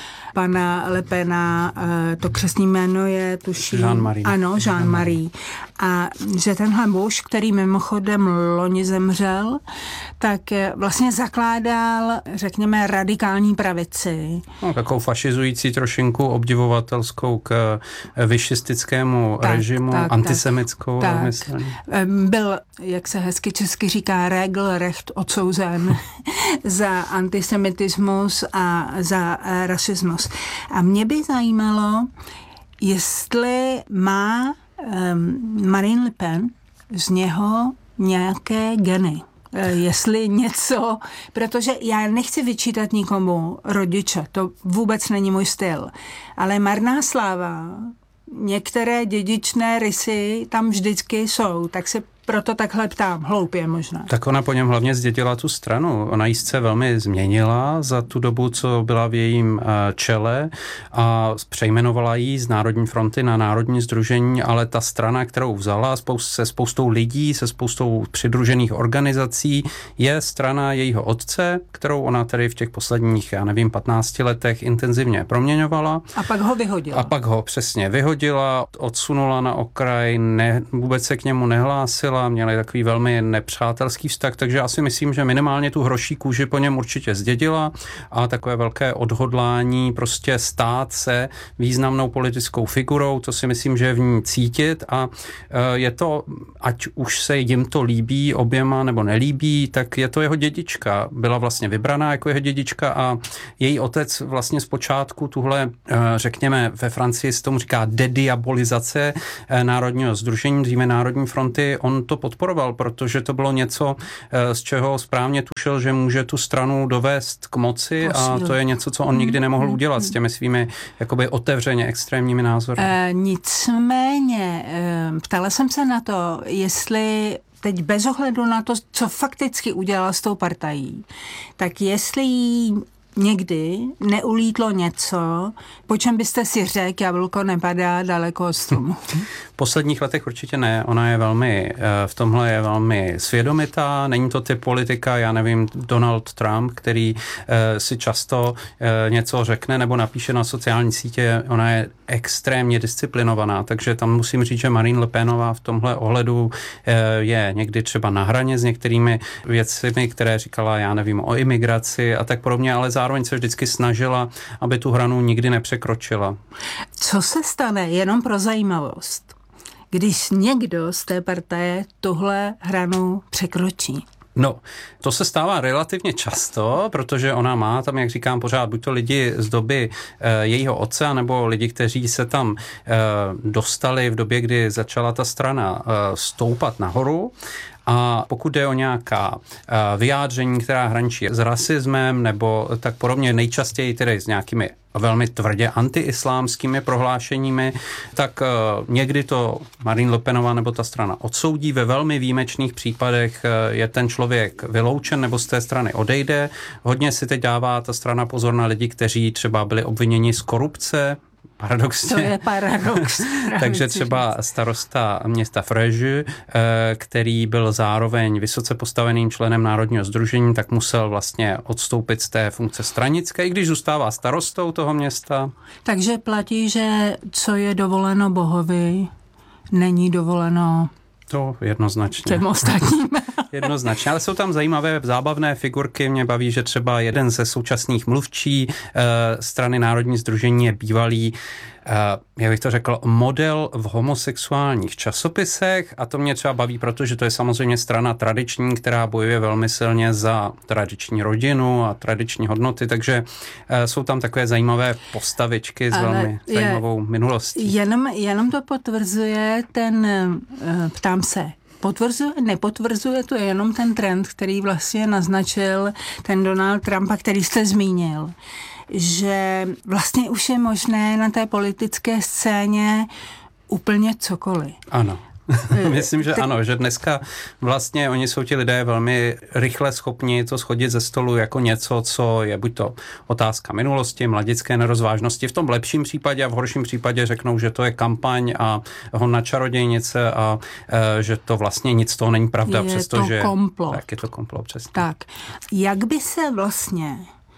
pana Le Pena, to křestní jméno je, tuším... Jean-Marie. Ano, Jean-Marie. A že tenhle muž, který mimochodem loni zemřel, tak vlastně zakládal, řekněme, radikální pravici. No, takovou fašizující trošinku, obdivovatelskou k višistickému tak, režimu, tak, antisemitskou. Tak, tak. Byl, jak se hezky česky říká, regelrecht odsouzen za antisemitismus a za rasismus. A mě by zajímalo, jestli má um, Marine Le Pen z něho nějaké geny. Jestli něco, protože já nechci vyčítat nikomu rodiče, to vůbec není můj styl, ale marná sláva, některé dědičné rysy tam vždycky jsou, tak se proto takhle ptám, hloupě možná. Tak ona po něm hlavně zdědila tu stranu. Ona ji se velmi změnila za tu dobu, co byla v jejím čele a přejmenovala ji z Národní fronty na Národní sdružení, ale ta strana, kterou vzala se spoustou lidí, se spoustou přidružených organizací, je strana jejího otce, kterou ona tedy v těch posledních, já nevím, patnácti letech intenzivně proměňovala. A pak ho vyhodila. A pak ho přesně vyhodila, odsunula na okraj, ne, vůbec se k němu nehlásila, měli takový velmi nepřátelský vztah, takže já si myslím, že minimálně tu hroší kůži po něm určitě zdědila a takové velké odhodlání prostě stát se významnou politickou figurou, to si myslím, že je v ní cítit a je to, ať už se jim to líbí oběma nebo nelíbí, tak je to jeho dědička. Byla vlastně vybraná jako jeho dědička a její otec vlastně zpočátku tuhle, řekněme, ve Francii se tomu říká dediabolizace Národního sdružení, dříve Národní fronty, on to podporoval, protože to bylo něco, z čeho správně tušil, že může tu stranu dovést k moci a to je něco, co on nikdy nemohl udělat s těmi svými jakoby otevřeně extrémními názory. E, nicméně, e, ptala jsem se na to, jestli teď bez ohledu na to, co fakticky udělala s tou partají, tak jestli jí někdy neulítlo něco, po čem byste si řekl, jablko nepadá daleko od stromu. V posledních letech určitě ne. Ona je velmi, v tomhle je velmi svědomitá. Není to typ politika, já nevím, Donald Trump, který si často něco řekne nebo napíše na sociální sítě. Ona je extrémně disciplinovaná, takže tam musím říct, že Marine Le Penová v tomhle ohledu je někdy třeba na hraně s některými věcmi, které říkala, já nevím, o imigraci a tak podobně, ale zároveň se vždycky snažila, aby tu hranu nikdy nepřekročila. Co se stane, jenom pro zajímavost, když někdo z té partaje tuhle hranu překročí? No, to se stává relativně často, protože ona má tam, jak říkám, pořád buď to lidi z doby e, jejího otce, nebo lidi, kteří se tam e, dostali v době, kdy začala ta strana e, stoupat nahoru. A pokud jde o nějaká uh, vyjádření, která hraničí s rasismem nebo tak podobně, nejčastěji tedy s nějakými velmi tvrdě antiislámskými prohlášeními, tak uh, někdy to Marine Le Penová nebo ta strana odsoudí. Ve velmi výjimečných případech uh, je ten člověk vyloučen nebo z té strany odejde. Hodně si teď dává ta strana pozor na lidi, kteří třeba byli obviněni z korupce, paradoxně. To je paradox. Takže třeba starosta města Fréjus, který byl zároveň vysoce postaveným členem Národního sdružení, tak musel vlastně odstoupit z té funkce stranické, i když zůstává starostou toho města. Takže platí, že co je dovoleno Bohovi, není dovoleno to jednoznačně. Těm ostatním. Jednoznačně, ale jsou tam zajímavé zábavné figurky. Mě baví, že třeba jeden ze současných mluvčí e, strany Národní sdružení je bývalý, e, jak bych to řekl, model v homosexuálních časopisech a to mě třeba baví, protože to je samozřejmě strana tradiční, která bojuje velmi silně za tradiční rodinu a tradiční hodnoty, takže e, jsou tam takové zajímavé postavičky s ale velmi je, zajímavou minulostí. Jenom, jenom to potvrzuje ten, ptám se, potvrzuje, nepotvrzuje to jenom ten trend, který vlastně naznačil ten Donald Trump, a který jste zmínil, že vlastně už je možné na té politické scéně úplně cokoliv. Ano. Myslím, že ano, že dneska vlastně oni jsou ti lidé velmi rychle schopni to shodit ze stolu jako něco, co je buď to otázka minulosti, mladické nerozvážnosti, v tom lepším případě a v horším případě řeknou, že to je kampaň a hon na čarodějnice a e, že to vlastně nic z toho není pravda, je přestože to komplot. Tak je to komplot, přesně. Tak, jak by se vlastně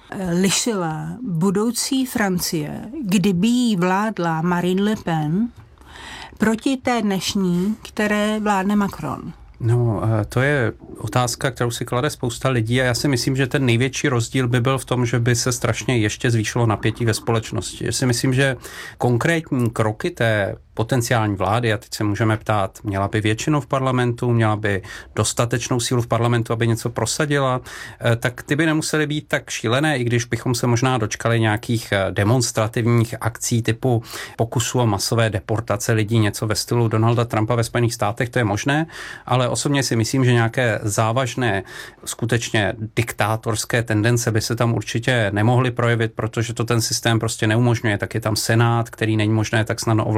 lišila budoucí Francie, kdyby jí vládla Marine Le Pen proti té dnešní, které vládne Macron? No, to je otázka, kterou si klade spousta lidí a já si myslím, že ten největší rozdíl by byl v tom, že by se strašně ještě zvýšilo napětí ve společnosti. Já si myslím, že konkrétní kroky té potenciální vlády, a teď se můžeme ptát, měla by většinu v parlamentu, měla by dostatečnou sílu v parlamentu, aby něco prosadila, tak ty by nemusely být tak šílené, i když bychom se možná dočkali nějakých demonstrativních akcí typu pokusu o masové deportace lidí, něco ve stylu Donalda Trumpa ve Spojených státech, to je možné, ale osobně si myslím, že nějaké závažné, skutečně diktátorské tendence by se tam určitě nemohly projevit, protože to ten systém prostě neumožňuje, tak je tam Senát, který není možné tak snadno ovládnout,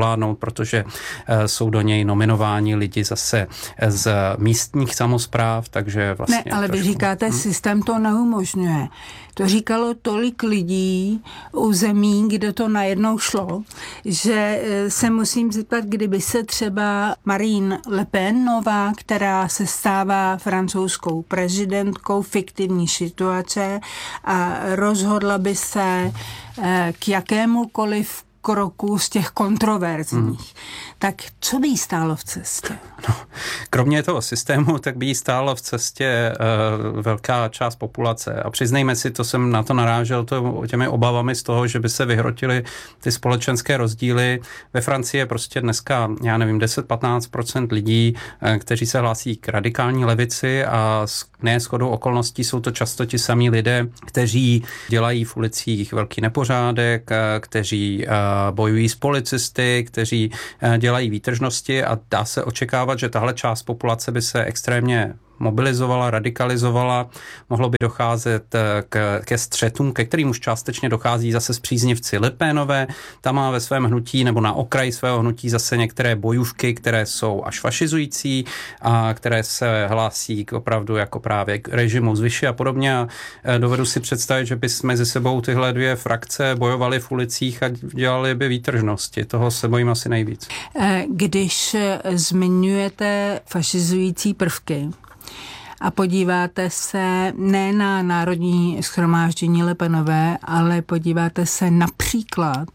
protože jsou do něj nominováni lidi zase z místních samospráv, takže vlastně... Ne, ale trošku... vy říkáte, hmm. systém to neumožňuje. To říkalo tolik lidí u zemí, kde to najednou šlo, že se musím zeptat, kdyby se třeba Marine Le Penová, která se stává francouzskou prezidentkou, fiktivní situace, a rozhodla by se k jakémukoliv kroku z těch kontroverzních. Hmm. Tak co by jí stálo v cestě? No, kromě toho systému, tak by jí stálo v cestě uh, velká část populace. A přiznejme si, to jsem na to narážel to, těmi obavami z toho, že by se vyhrotily ty společenské rozdíly. Ve Francii je prostě dneska, já nevím, deset až patnáct procent lidí, uh, kteří se hlásí k radikální levici a ne shodou okolností jsou to často ti samí lidé, kteří dělají v ulicích velký nepořádek, uh, kteří uh, bojují s policisty, kteří uh, dělají výtržnosti a dá se očekávat, že tahle část populace by se extrémně mobilizovala, radikalizovala, mohlo by docházet k, ke střetům, ke kterým už částečně dochází zase s příznivci Le Penové. Ta má ve svém hnutí nebo na okraji svého hnutí zase některé bojůvky, které jsou až fašizující a které se hlásí k opravdu jako právě k režimu zvyši a podobně. A dovedu si představit, že by mezi sebou tyhle dvě frakce bojovaly v ulicích a dělali by výtržnosti. Toho se bojím asi nejvíc. Když zmiňujete fašizující prvky, a podíváte se ne na Národní shromáždění Le Penové, ale podíváte se například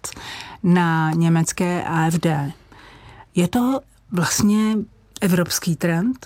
na německé A F D. Je to vlastně evropský trend?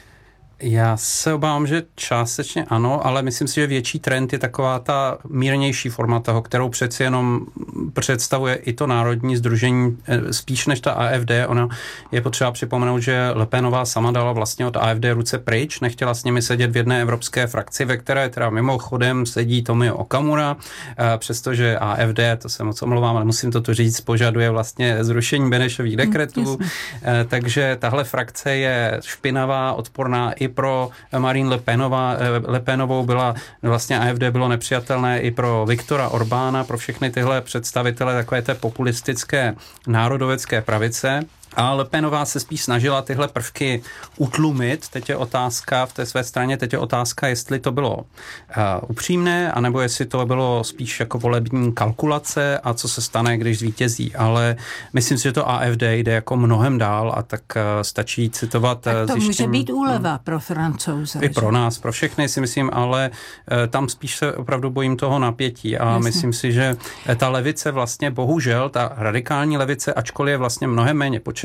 Já se obávám, že částečně ano, ale myslím si, že větší trend je taková ta mírnější forma toho, kterou přeci jenom představuje i to Národní sdružení spíš než ta A F D. Ona je potřeba připomenout, že Le Penová sama dala vlastně od A F D ruce pryč, nechtěla s nimi sedět v jedné evropské frakci, ve které teda mimochodem sedí Tomio Okamura, přestože A F D, to se moc omlouvám, ale musím to tu říct, požaduje vlastně zrušení Benešových dekretů, mm, takže tahle frakce je špinavá, odporná i pro Marine Le Penová, Le Penovou byla vlastně A F D bylo nepřijatelné i pro Viktora Orbána, pro všechny tyhle představitele takové té populistické národovecké pravice. A Le Penová se spíš snažila tyhle prvky utlumit. Teď je otázka v té své straně, teď je otázka, jestli to bylo uh, upřímné, anebo jestli to bylo spíš jako volební kalkulace a co se stane, když zvítězí. Ale myslím si, že to A F D jde jako mnohem dál a tak uh, stačí citovat. Tak to zjištění, může být úleva pro Francouze. I pro nás, pro všechny si myslím, ale uh, tam spíš se opravdu bojím toho napětí a Jasně. myslím si, že ta levice vlastně bohužel, ta radikální levice, ačkoliv je vlastně mnohem méně početná,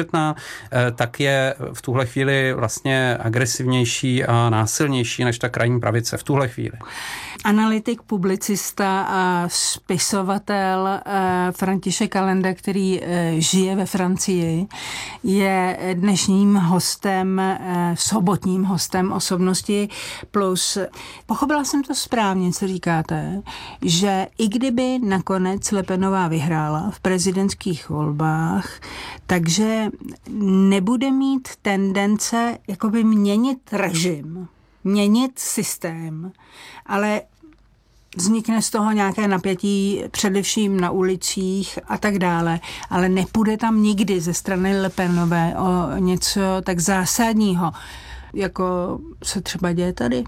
tak je v tuhle chvíli vlastně agresivnější a násilnější než ta krajní pravice v tuhle chvíli. Analytik, publicista a spisovatel František Kalenda, který žije ve Francii, je dnešním hostem, sobotním hostem Osobnosti plus. Pochopila jsem to správně, co říkáte, že i kdyby nakonec Le Penová vyhrála v prezidentských volbách, takže nebude mít tendence jakoby měnit režim, měnit systém, ale vznikne z toho nějaké napětí především na ulicích a tak dále, ale nepůjde tam nikdy ze strany Le Penové o něco tak zásadního, jako se třeba děje tady.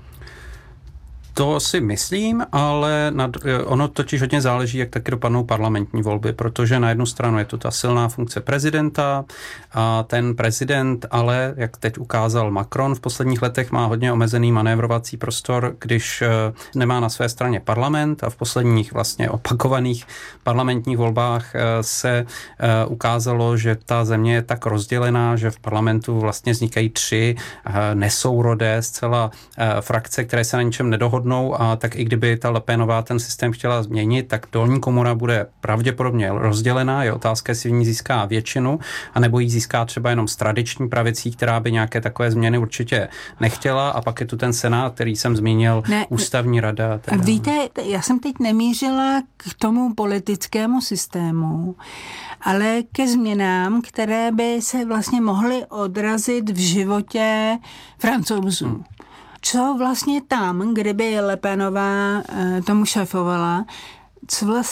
To si myslím, ale nad, ono totiž hodně záleží, jak taky dopadnou parlamentní volby, protože na jednu stranu je to ta silná funkce prezidenta a ten prezident, ale jak teď ukázal Macron v posledních letech, má hodně omezený manévrovací prostor, když nemá na své straně parlament a v posledních vlastně opakovaných parlamentních volbách se ukázalo, že ta země je tak rozdělená, že v parlamentu vlastně vznikají tři nesourodé zcela frakce, které se na ničem nedohodnou, a tak i kdyby ta Le Penová ten systém chtěla změnit, tak dolní komora bude pravděpodobně rozdělená. Je otázka, jestli v ní získá většinu, anebo jí získá třeba jenom s tradiční pravicí, která by nějaké takové změny určitě nechtěla. A pak je tu ten senát, který jsem zmínil, ne, ústavní rada. Teda. Víte, já jsem teď nemířila k tomu politickému systému, ale ke změnám, které by se vlastně mohly odrazit v životě Francouzů. Hmm. Co vlastně tam, kdyby Le Penová tomu šéfovala, co vlastně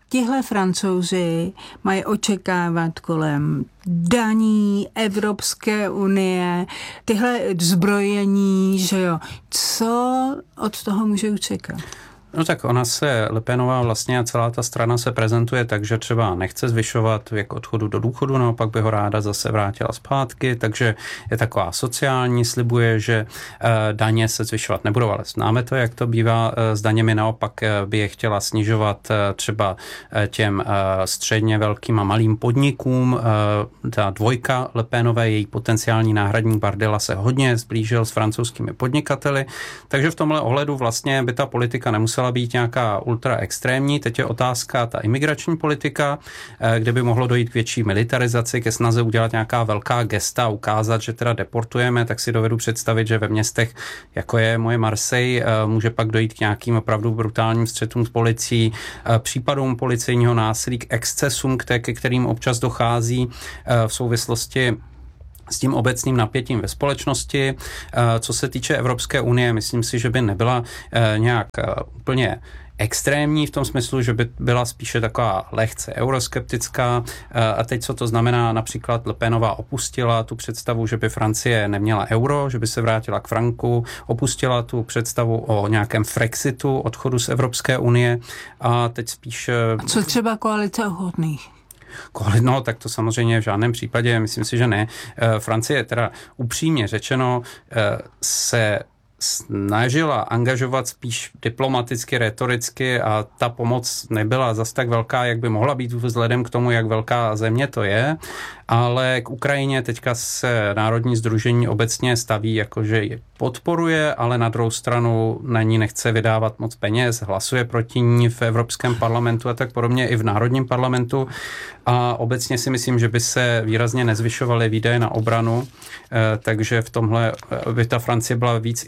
tihle Francouzi mají očekávat kolem daní, Evropské unie, tyhle zbrojení, že jo. Co od toho může čekat? No tak ona se, Le Penová vlastně a celá ta strana se prezentuje tak, že třeba nechce zvyšovat věk odchodu do důchodu, naopak by ho ráda zase vrátila zpátky, takže je taková sociální, slibuje, že e, daně se zvyšovat nebudou, ale známe to, jak to bývá e, s daněmi, naopak e, by je chtěla snižovat e, třeba e, těm e, středně velkým a malým podnikům. E, ta dvojka Le Penové, její potenciální náhradník Bardella se hodně zblížil s francouzskými podnikateli, takže v tomhle ohledu vlastně by ta politika nemusela být nějaká ultra extrémní. Teď je otázka ta imigrační politika, kde by mohlo dojít k větší militarizaci, ke snaze udělat nějaká velká gesta, ukázat, že teda deportujeme, tak si dovedu představit, že ve městech, jako je moje Marseille, může pak dojít k nějakým opravdu brutálním střetům s policií, případům policejního násilí, k excesům, ke kterým občas dochází v souvislosti s tím obecným napětím ve společnosti. Co se týče Evropské unie, myslím si, že by nebyla nějak úplně extrémní v tom smyslu, že by byla spíše taková lehce euroskeptická. A teď, co to znamená, například Le Penová opustila tu představu, že by Francie neměla euro, že by se vrátila k franku, opustila tu představu o nějakém Frexitu, odchodu z Evropské unie a teď spíš... A co třeba koalice ochotných? No, tak to samozřejmě v žádném případě, myslím si, že ne. Francie teda upřímně řečeno se snažila angažovat spíš diplomaticky, retoricky a ta pomoc nebyla zas tak velká, jak by mohla být vzhledem k tomu, jak velká země to je, ale k Ukrajině teďka se Národní sdružení obecně staví, jakože ji podporuje, ale na druhou stranu na ní nechce vydávat moc peněz, hlasuje proti ní v Evropském parlamentu a tak podobně i v Národním parlamentu a obecně si myslím, že by se výrazně nezvyšovaly výdaje na obranu, takže v tomhle by ta Francie byla víc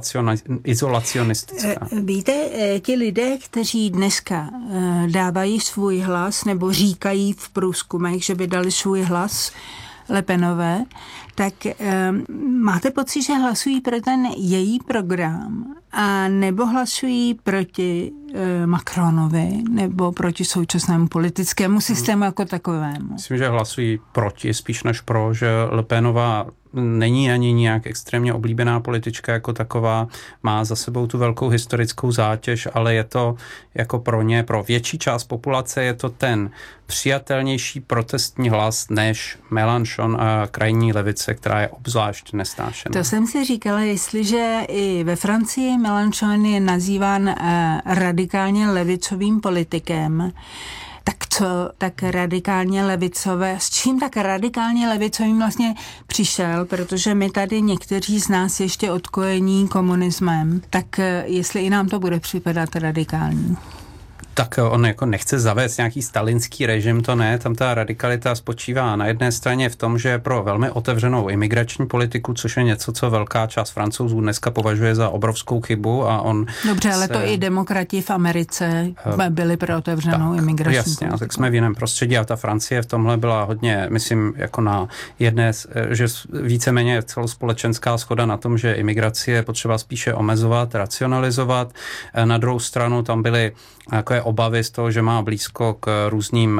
izolacionistická. Víte, ti lidé, kteří dneska dávají svůj hlas nebo říkají v průzkumech, že by dali svůj hlas Le Penové, tak um, máte pocit, že hlasují pro ten její program a nebo hlasují proti uh, Macronovi nebo proti současnému politickému systému hmm. jako takovému? Myslím, že hlasují proti, spíš než pro, že Le Penová není ani nějak extrémně oblíbená politička jako taková, má za sebou tu velkou historickou zátěž, ale je to jako pro ně, pro větší část populace je to ten přijatelnější protestní hlas než Mélenchon a krajní levice, která je obzvlášť nesnášená. To jsem si říkala, jestliže i ve Francii Mélenchon je nazýván radikálně levicovým politikem, tak co tak radikálně levicové, s čím tak radikálně levicovým vlastně přišel, protože my tady někteří z nás ještě odkojení komunismem, tak jestli i nám to bude připadat radikální. Tak on jako nechce zavést nějaký stalinský režim, to ne, tam ta radikalita spočívá na jedné straně v tom, že je pro velmi otevřenou imigrační politiku, což je něco, co velká část Francouzů dneska považuje za obrovskou chybu a on... Dobře, ale se... to i demokrati v Americe byli pro otevřenou tak, imigrační jasně, politiku. tak jsme v jiném prostředí a ta Francie v tomhle byla hodně, myslím, jako na jedné, že víceméně celospolečenská shoda na tom, že imigraci je potřeba spíše omezovat, racionalizovat. Na druhou stranu tam byly takové obavy z toho, že má blízko k různým uh,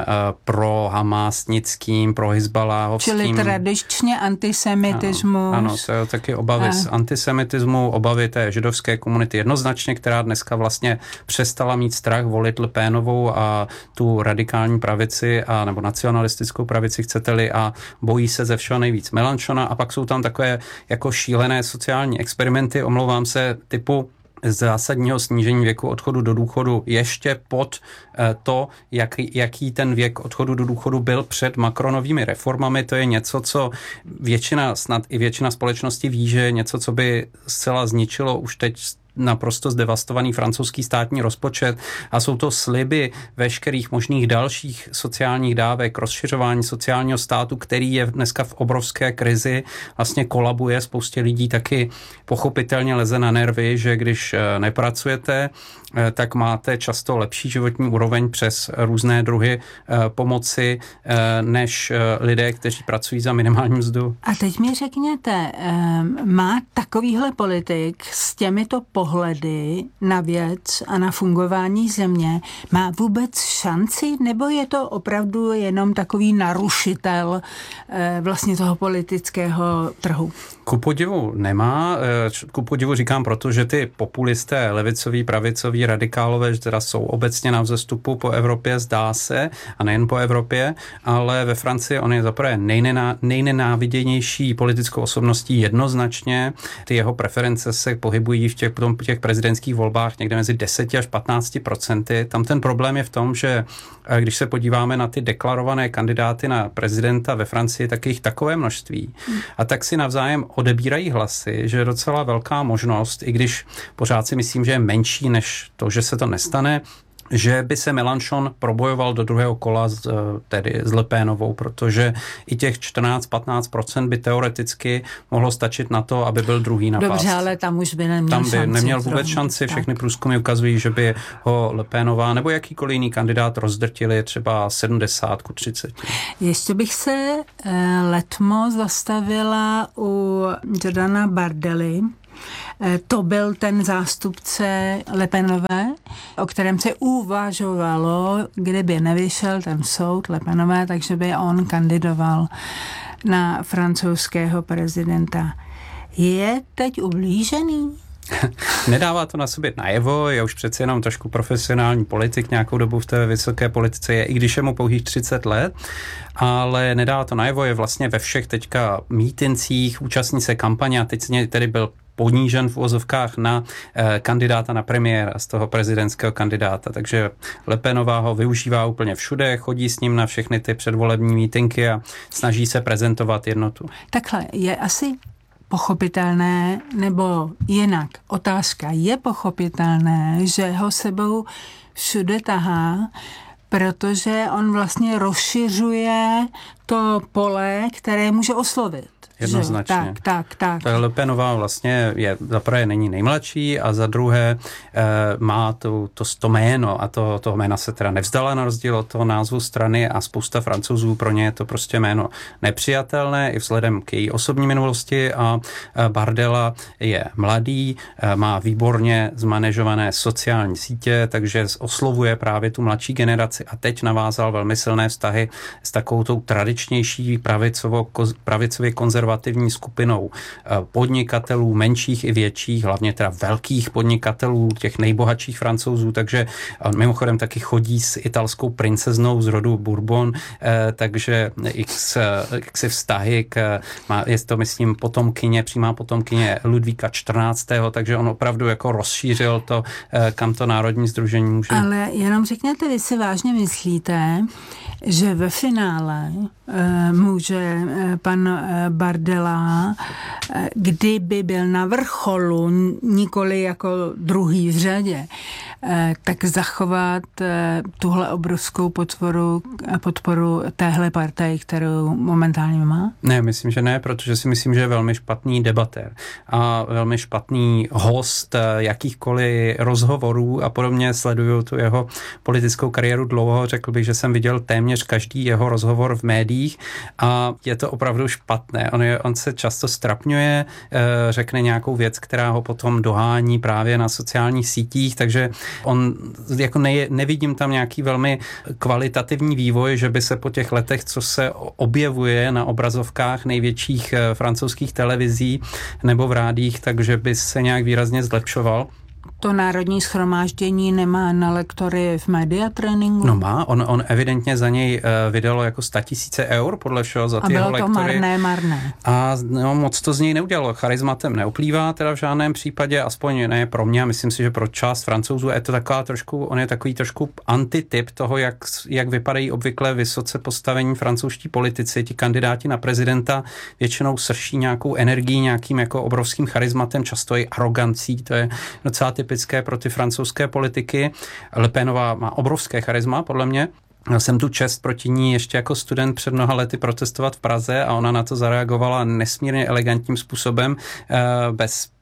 pro-hamásnickým, pro-hizbaláhovským. Čili tradičně antisemitismus. Ano, ano, to je taky obavy a... z antisemitismu, obavy té židovské komunity jednoznačně, která dneska vlastně přestala mít strach volit Le Penovou a tu radikální pravici, a, nebo nacionalistickou pravici, chcete-li, a bojí se ze všeho nejvíc Mélenchona. A pak jsou tam takové jako šílené sociální experimenty, omlouvám se, typu zásadního snížení věku odchodu do důchodu ještě pod to, jaký, jaký ten věk odchodu do důchodu byl před Macronovými reformami. To je něco, co většina, snad i většina společnosti ví, že je něco, co by zcela zničilo už teď naprosto zdevastovaný francouzský státní rozpočet a jsou to sliby veškerých možných dalších sociálních dávek, rozšiřování sociálního státu, který je dneska v obrovské krizi, vlastně kolabuje, spoustě lidí taky pochopitelně leze na nervy, že když nepracujete, tak máte často lepší životní úroveň přes různé druhy pomoci než lidé, kteří pracují za minimální mzdu. A teď mi řekněte, má takovýhle politik s těmito pohledy pohledy na věc a na fungování země má vůbec šanci, nebo je to opravdu jenom takový narušitel eh, vlastně toho politického trhu? Ku podivu nemá. Ku podivu říkám proto, že ty populisté, levicoví, pravicoví, radikálové, že teda jsou obecně na vzestupu po Evropě, zdá se, a nejen po Evropě, ale ve Francii on je zaprvé nejnená, nejnenáviděnější politickou osobností jednoznačně. Ty jeho preference se pohybují v těch, v těch prezidentských volbách někde mezi deset až patnáct procenty. Tam ten problém je v tom, že když se podíváme na ty deklarované kandidáty na prezidenta ve Francii, tak je jich takové množství. A tak si navzájem odebírají hlasy, že je docela velká možnost, i když pořád si myslím, že je menší než to, že se to nestane, že by se Mélenchon probojoval do druhého kola s, tedy s Le Penovou, protože i těch čtrnáct až patnáct procent by teoreticky mohlo stačit na to, aby byl druhý na pásce. Dobře, ale tam už by neměl šanci. Tam by neměl vůbec zrovna, šanci. Všechny tak. průzkumy ukazují, že by ho Le Penová nebo jakýkoliv jiný kandidát rozdrtili třeba sedmdesát ku třiceti. Ještě bych se eh, letmo zastavila u Jordana Bardely. To byl ten zástupce Le Penové, o kterém se uvažovalo, kdyby nevyšel ten soud Le Penové, takže by on kandidoval na francouzského prezidenta. Je teď ublížený? Nedává to na sobě najevo, je už přeci jenom trošku profesionální politik, nějakou dobu v té vysoké politice je, i když je mu pouhých třicet let, ale nedává to najevo, je vlastně ve všech teďka mítincích, účastní se kampaně a teď se tedy byl ponížen v uvozovkách na eh, kandidáta na premiéra z toho prezidentského kandidáta. Takže Le Penová ho využívá úplně všude, chodí s ním na všechny ty předvolební mítinky a snaží se prezentovat jednotu. Takhle, je asi pochopitelné, nebo jinak otázka, je pochopitelné, že ho sebou všude tahá, protože on vlastně rozšiřuje to pole, které může oslovit. Jednoznačně. Tak, tak, tak. Le Penová vlastně je, za prvé není nejmladší a za druhé e, má to, to, to jméno a to, toho jména se teda nevzdala na rozdíl od toho názvu strany a spousta Francouzů pro ně je to prostě jméno nepřijatelné i vzhledem k její osobní minulosti a e, Bardella je mladý, e, má výborně zmanéžované sociální sítě, takže oslovuje právě tu mladší generaci a teď navázal velmi silné vztahy s takovou tou tradičnější pravicově konzervativní skupinou podnikatelů, menších i větších, hlavně teda velkých podnikatelů, těch nejbohatších Francouzů, takže mimochodem taky chodí s italskou princeznou z rodu Bourbon, takže x, x vztahy k, má, je to myslím potomkyně, přímá potomkyně Ludvíka čtrnáctého takže on opravdu jako rozšířil to, kam to národní sdružení může. Ale jenom řekněte, vy si vážně myslíte, že ve finále e, může e, pan e, Bardella, e, kdyby byl na vrcholu, nikoli jako druhý v řadě, e, tak zachovat e, tuhle obrovskou podporu, podporu téhle partaji, kterou momentálně má? Ne, myslím, že ne, protože si myslím, že je velmi špatný debatér a velmi špatný host jakýchkoliv rozhovorů a podobně. Sleduju tu jeho politickou kariéru dlouho, řekl bych, že jsem viděl téměř každý jeho rozhovor v médiích a je to opravdu špatné. On, je, on se často strapňuje, řekne nějakou věc, která ho potom dohání právě na sociálních sítích, takže on jako ne, nevidím tam nějaký velmi kvalitativní vývoj, že by se po těch letech, co se objevuje na obrazovkách největších francouzských televizí nebo v rádích, takže by se nějak výrazně zlepšoval. To Národní shromáždění nemá na lektory v media tréninku? No má, on, on evidentně za něj uh, vydalo jako statisíce eur podle všeho za ty jeho lektory. A bylo to marné, marné. A no, moc to z něj neudělalo. Charizmatem neuplývá teda v žádném případě, aspoň ne pro mě, a myslím si, že pro část Francouzů je to taková trošku, on je takový trošku antityp toho, jak, jak vypadají obvykle vysoce postavení francouzští politici. Ti kandidáti na prezidenta většinou srší nějakou energií, nějakým jako obrovským charizmatem, často i arogancí, to je docela typické pro ty francouzské politiky. Le Penová má obrovské charisma, podle mě. Měl jsem tu čest proti ní ještě jako student před mnoha lety protestovat v Praze a ona na to zareagovala nesmírně elegantním způsobem, bez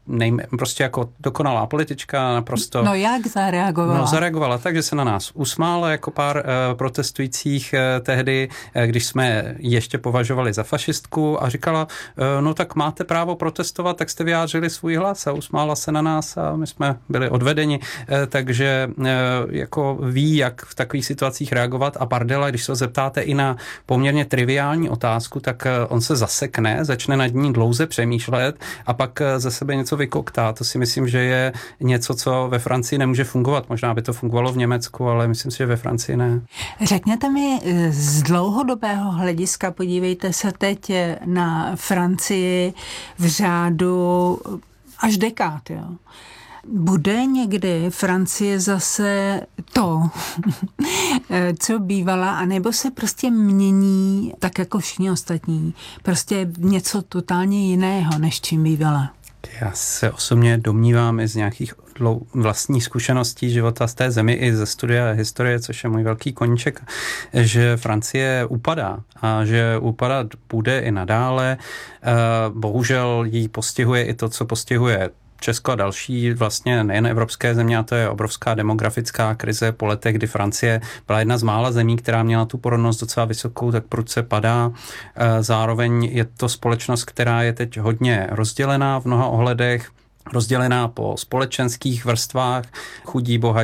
nejme, prostě jako dokonalá politička, naprosto... No jak zareagovala? No zareagovala tak, že se na nás usmála jako pár uh, protestujících uh, tehdy, uh, když jsme ještě považovali za fašistku a říkala, uh, no tak máte právo protestovat, tak jste vyjádřili svůj hlas a usmála se na nás a my jsme byli odvedeni, uh, takže uh, jako ví, jak v takových situacích reagovat a Bardella, když se ho zeptáte i na poměrně triviální otázku, tak uh, on se zasekne, začne nad ní dlouze přemýšlet a pak uh, ze sebe něco vykoktá. To si myslím, že je něco, co ve Francii nemůže fungovat. Možná by to fungovalo v Německu, ale myslím si, že ve Francii ne. Řekněte mi z dlouhodobého hlediska, podívejte se teď na Francii v řádu až dekád, jo. Bude někdy Francie zase to, co bývala, anebo se prostě mění tak jako všichni ostatní. Prostě něco totálně jiného, než čím bývala. Já se osobně domnívám i z nějakých vlastních zkušeností života z té zemi i ze studia historie, což je můj velký koníček, že Francie upadá a že upadat bude i nadále. Bohužel jí postihuje i to, co postihuje Česko a další vlastně nejen evropské země, a to je obrovská demografická krize po letech, kdy Francie byla jedna z mála zemí, která měla tu porodnost docela vysokou, tak prudce padá. Zároveň je to společnost, která je teď hodně rozdělená v mnoha ohledech, rozdělená po společenských vrstvách, chudí, bohatí,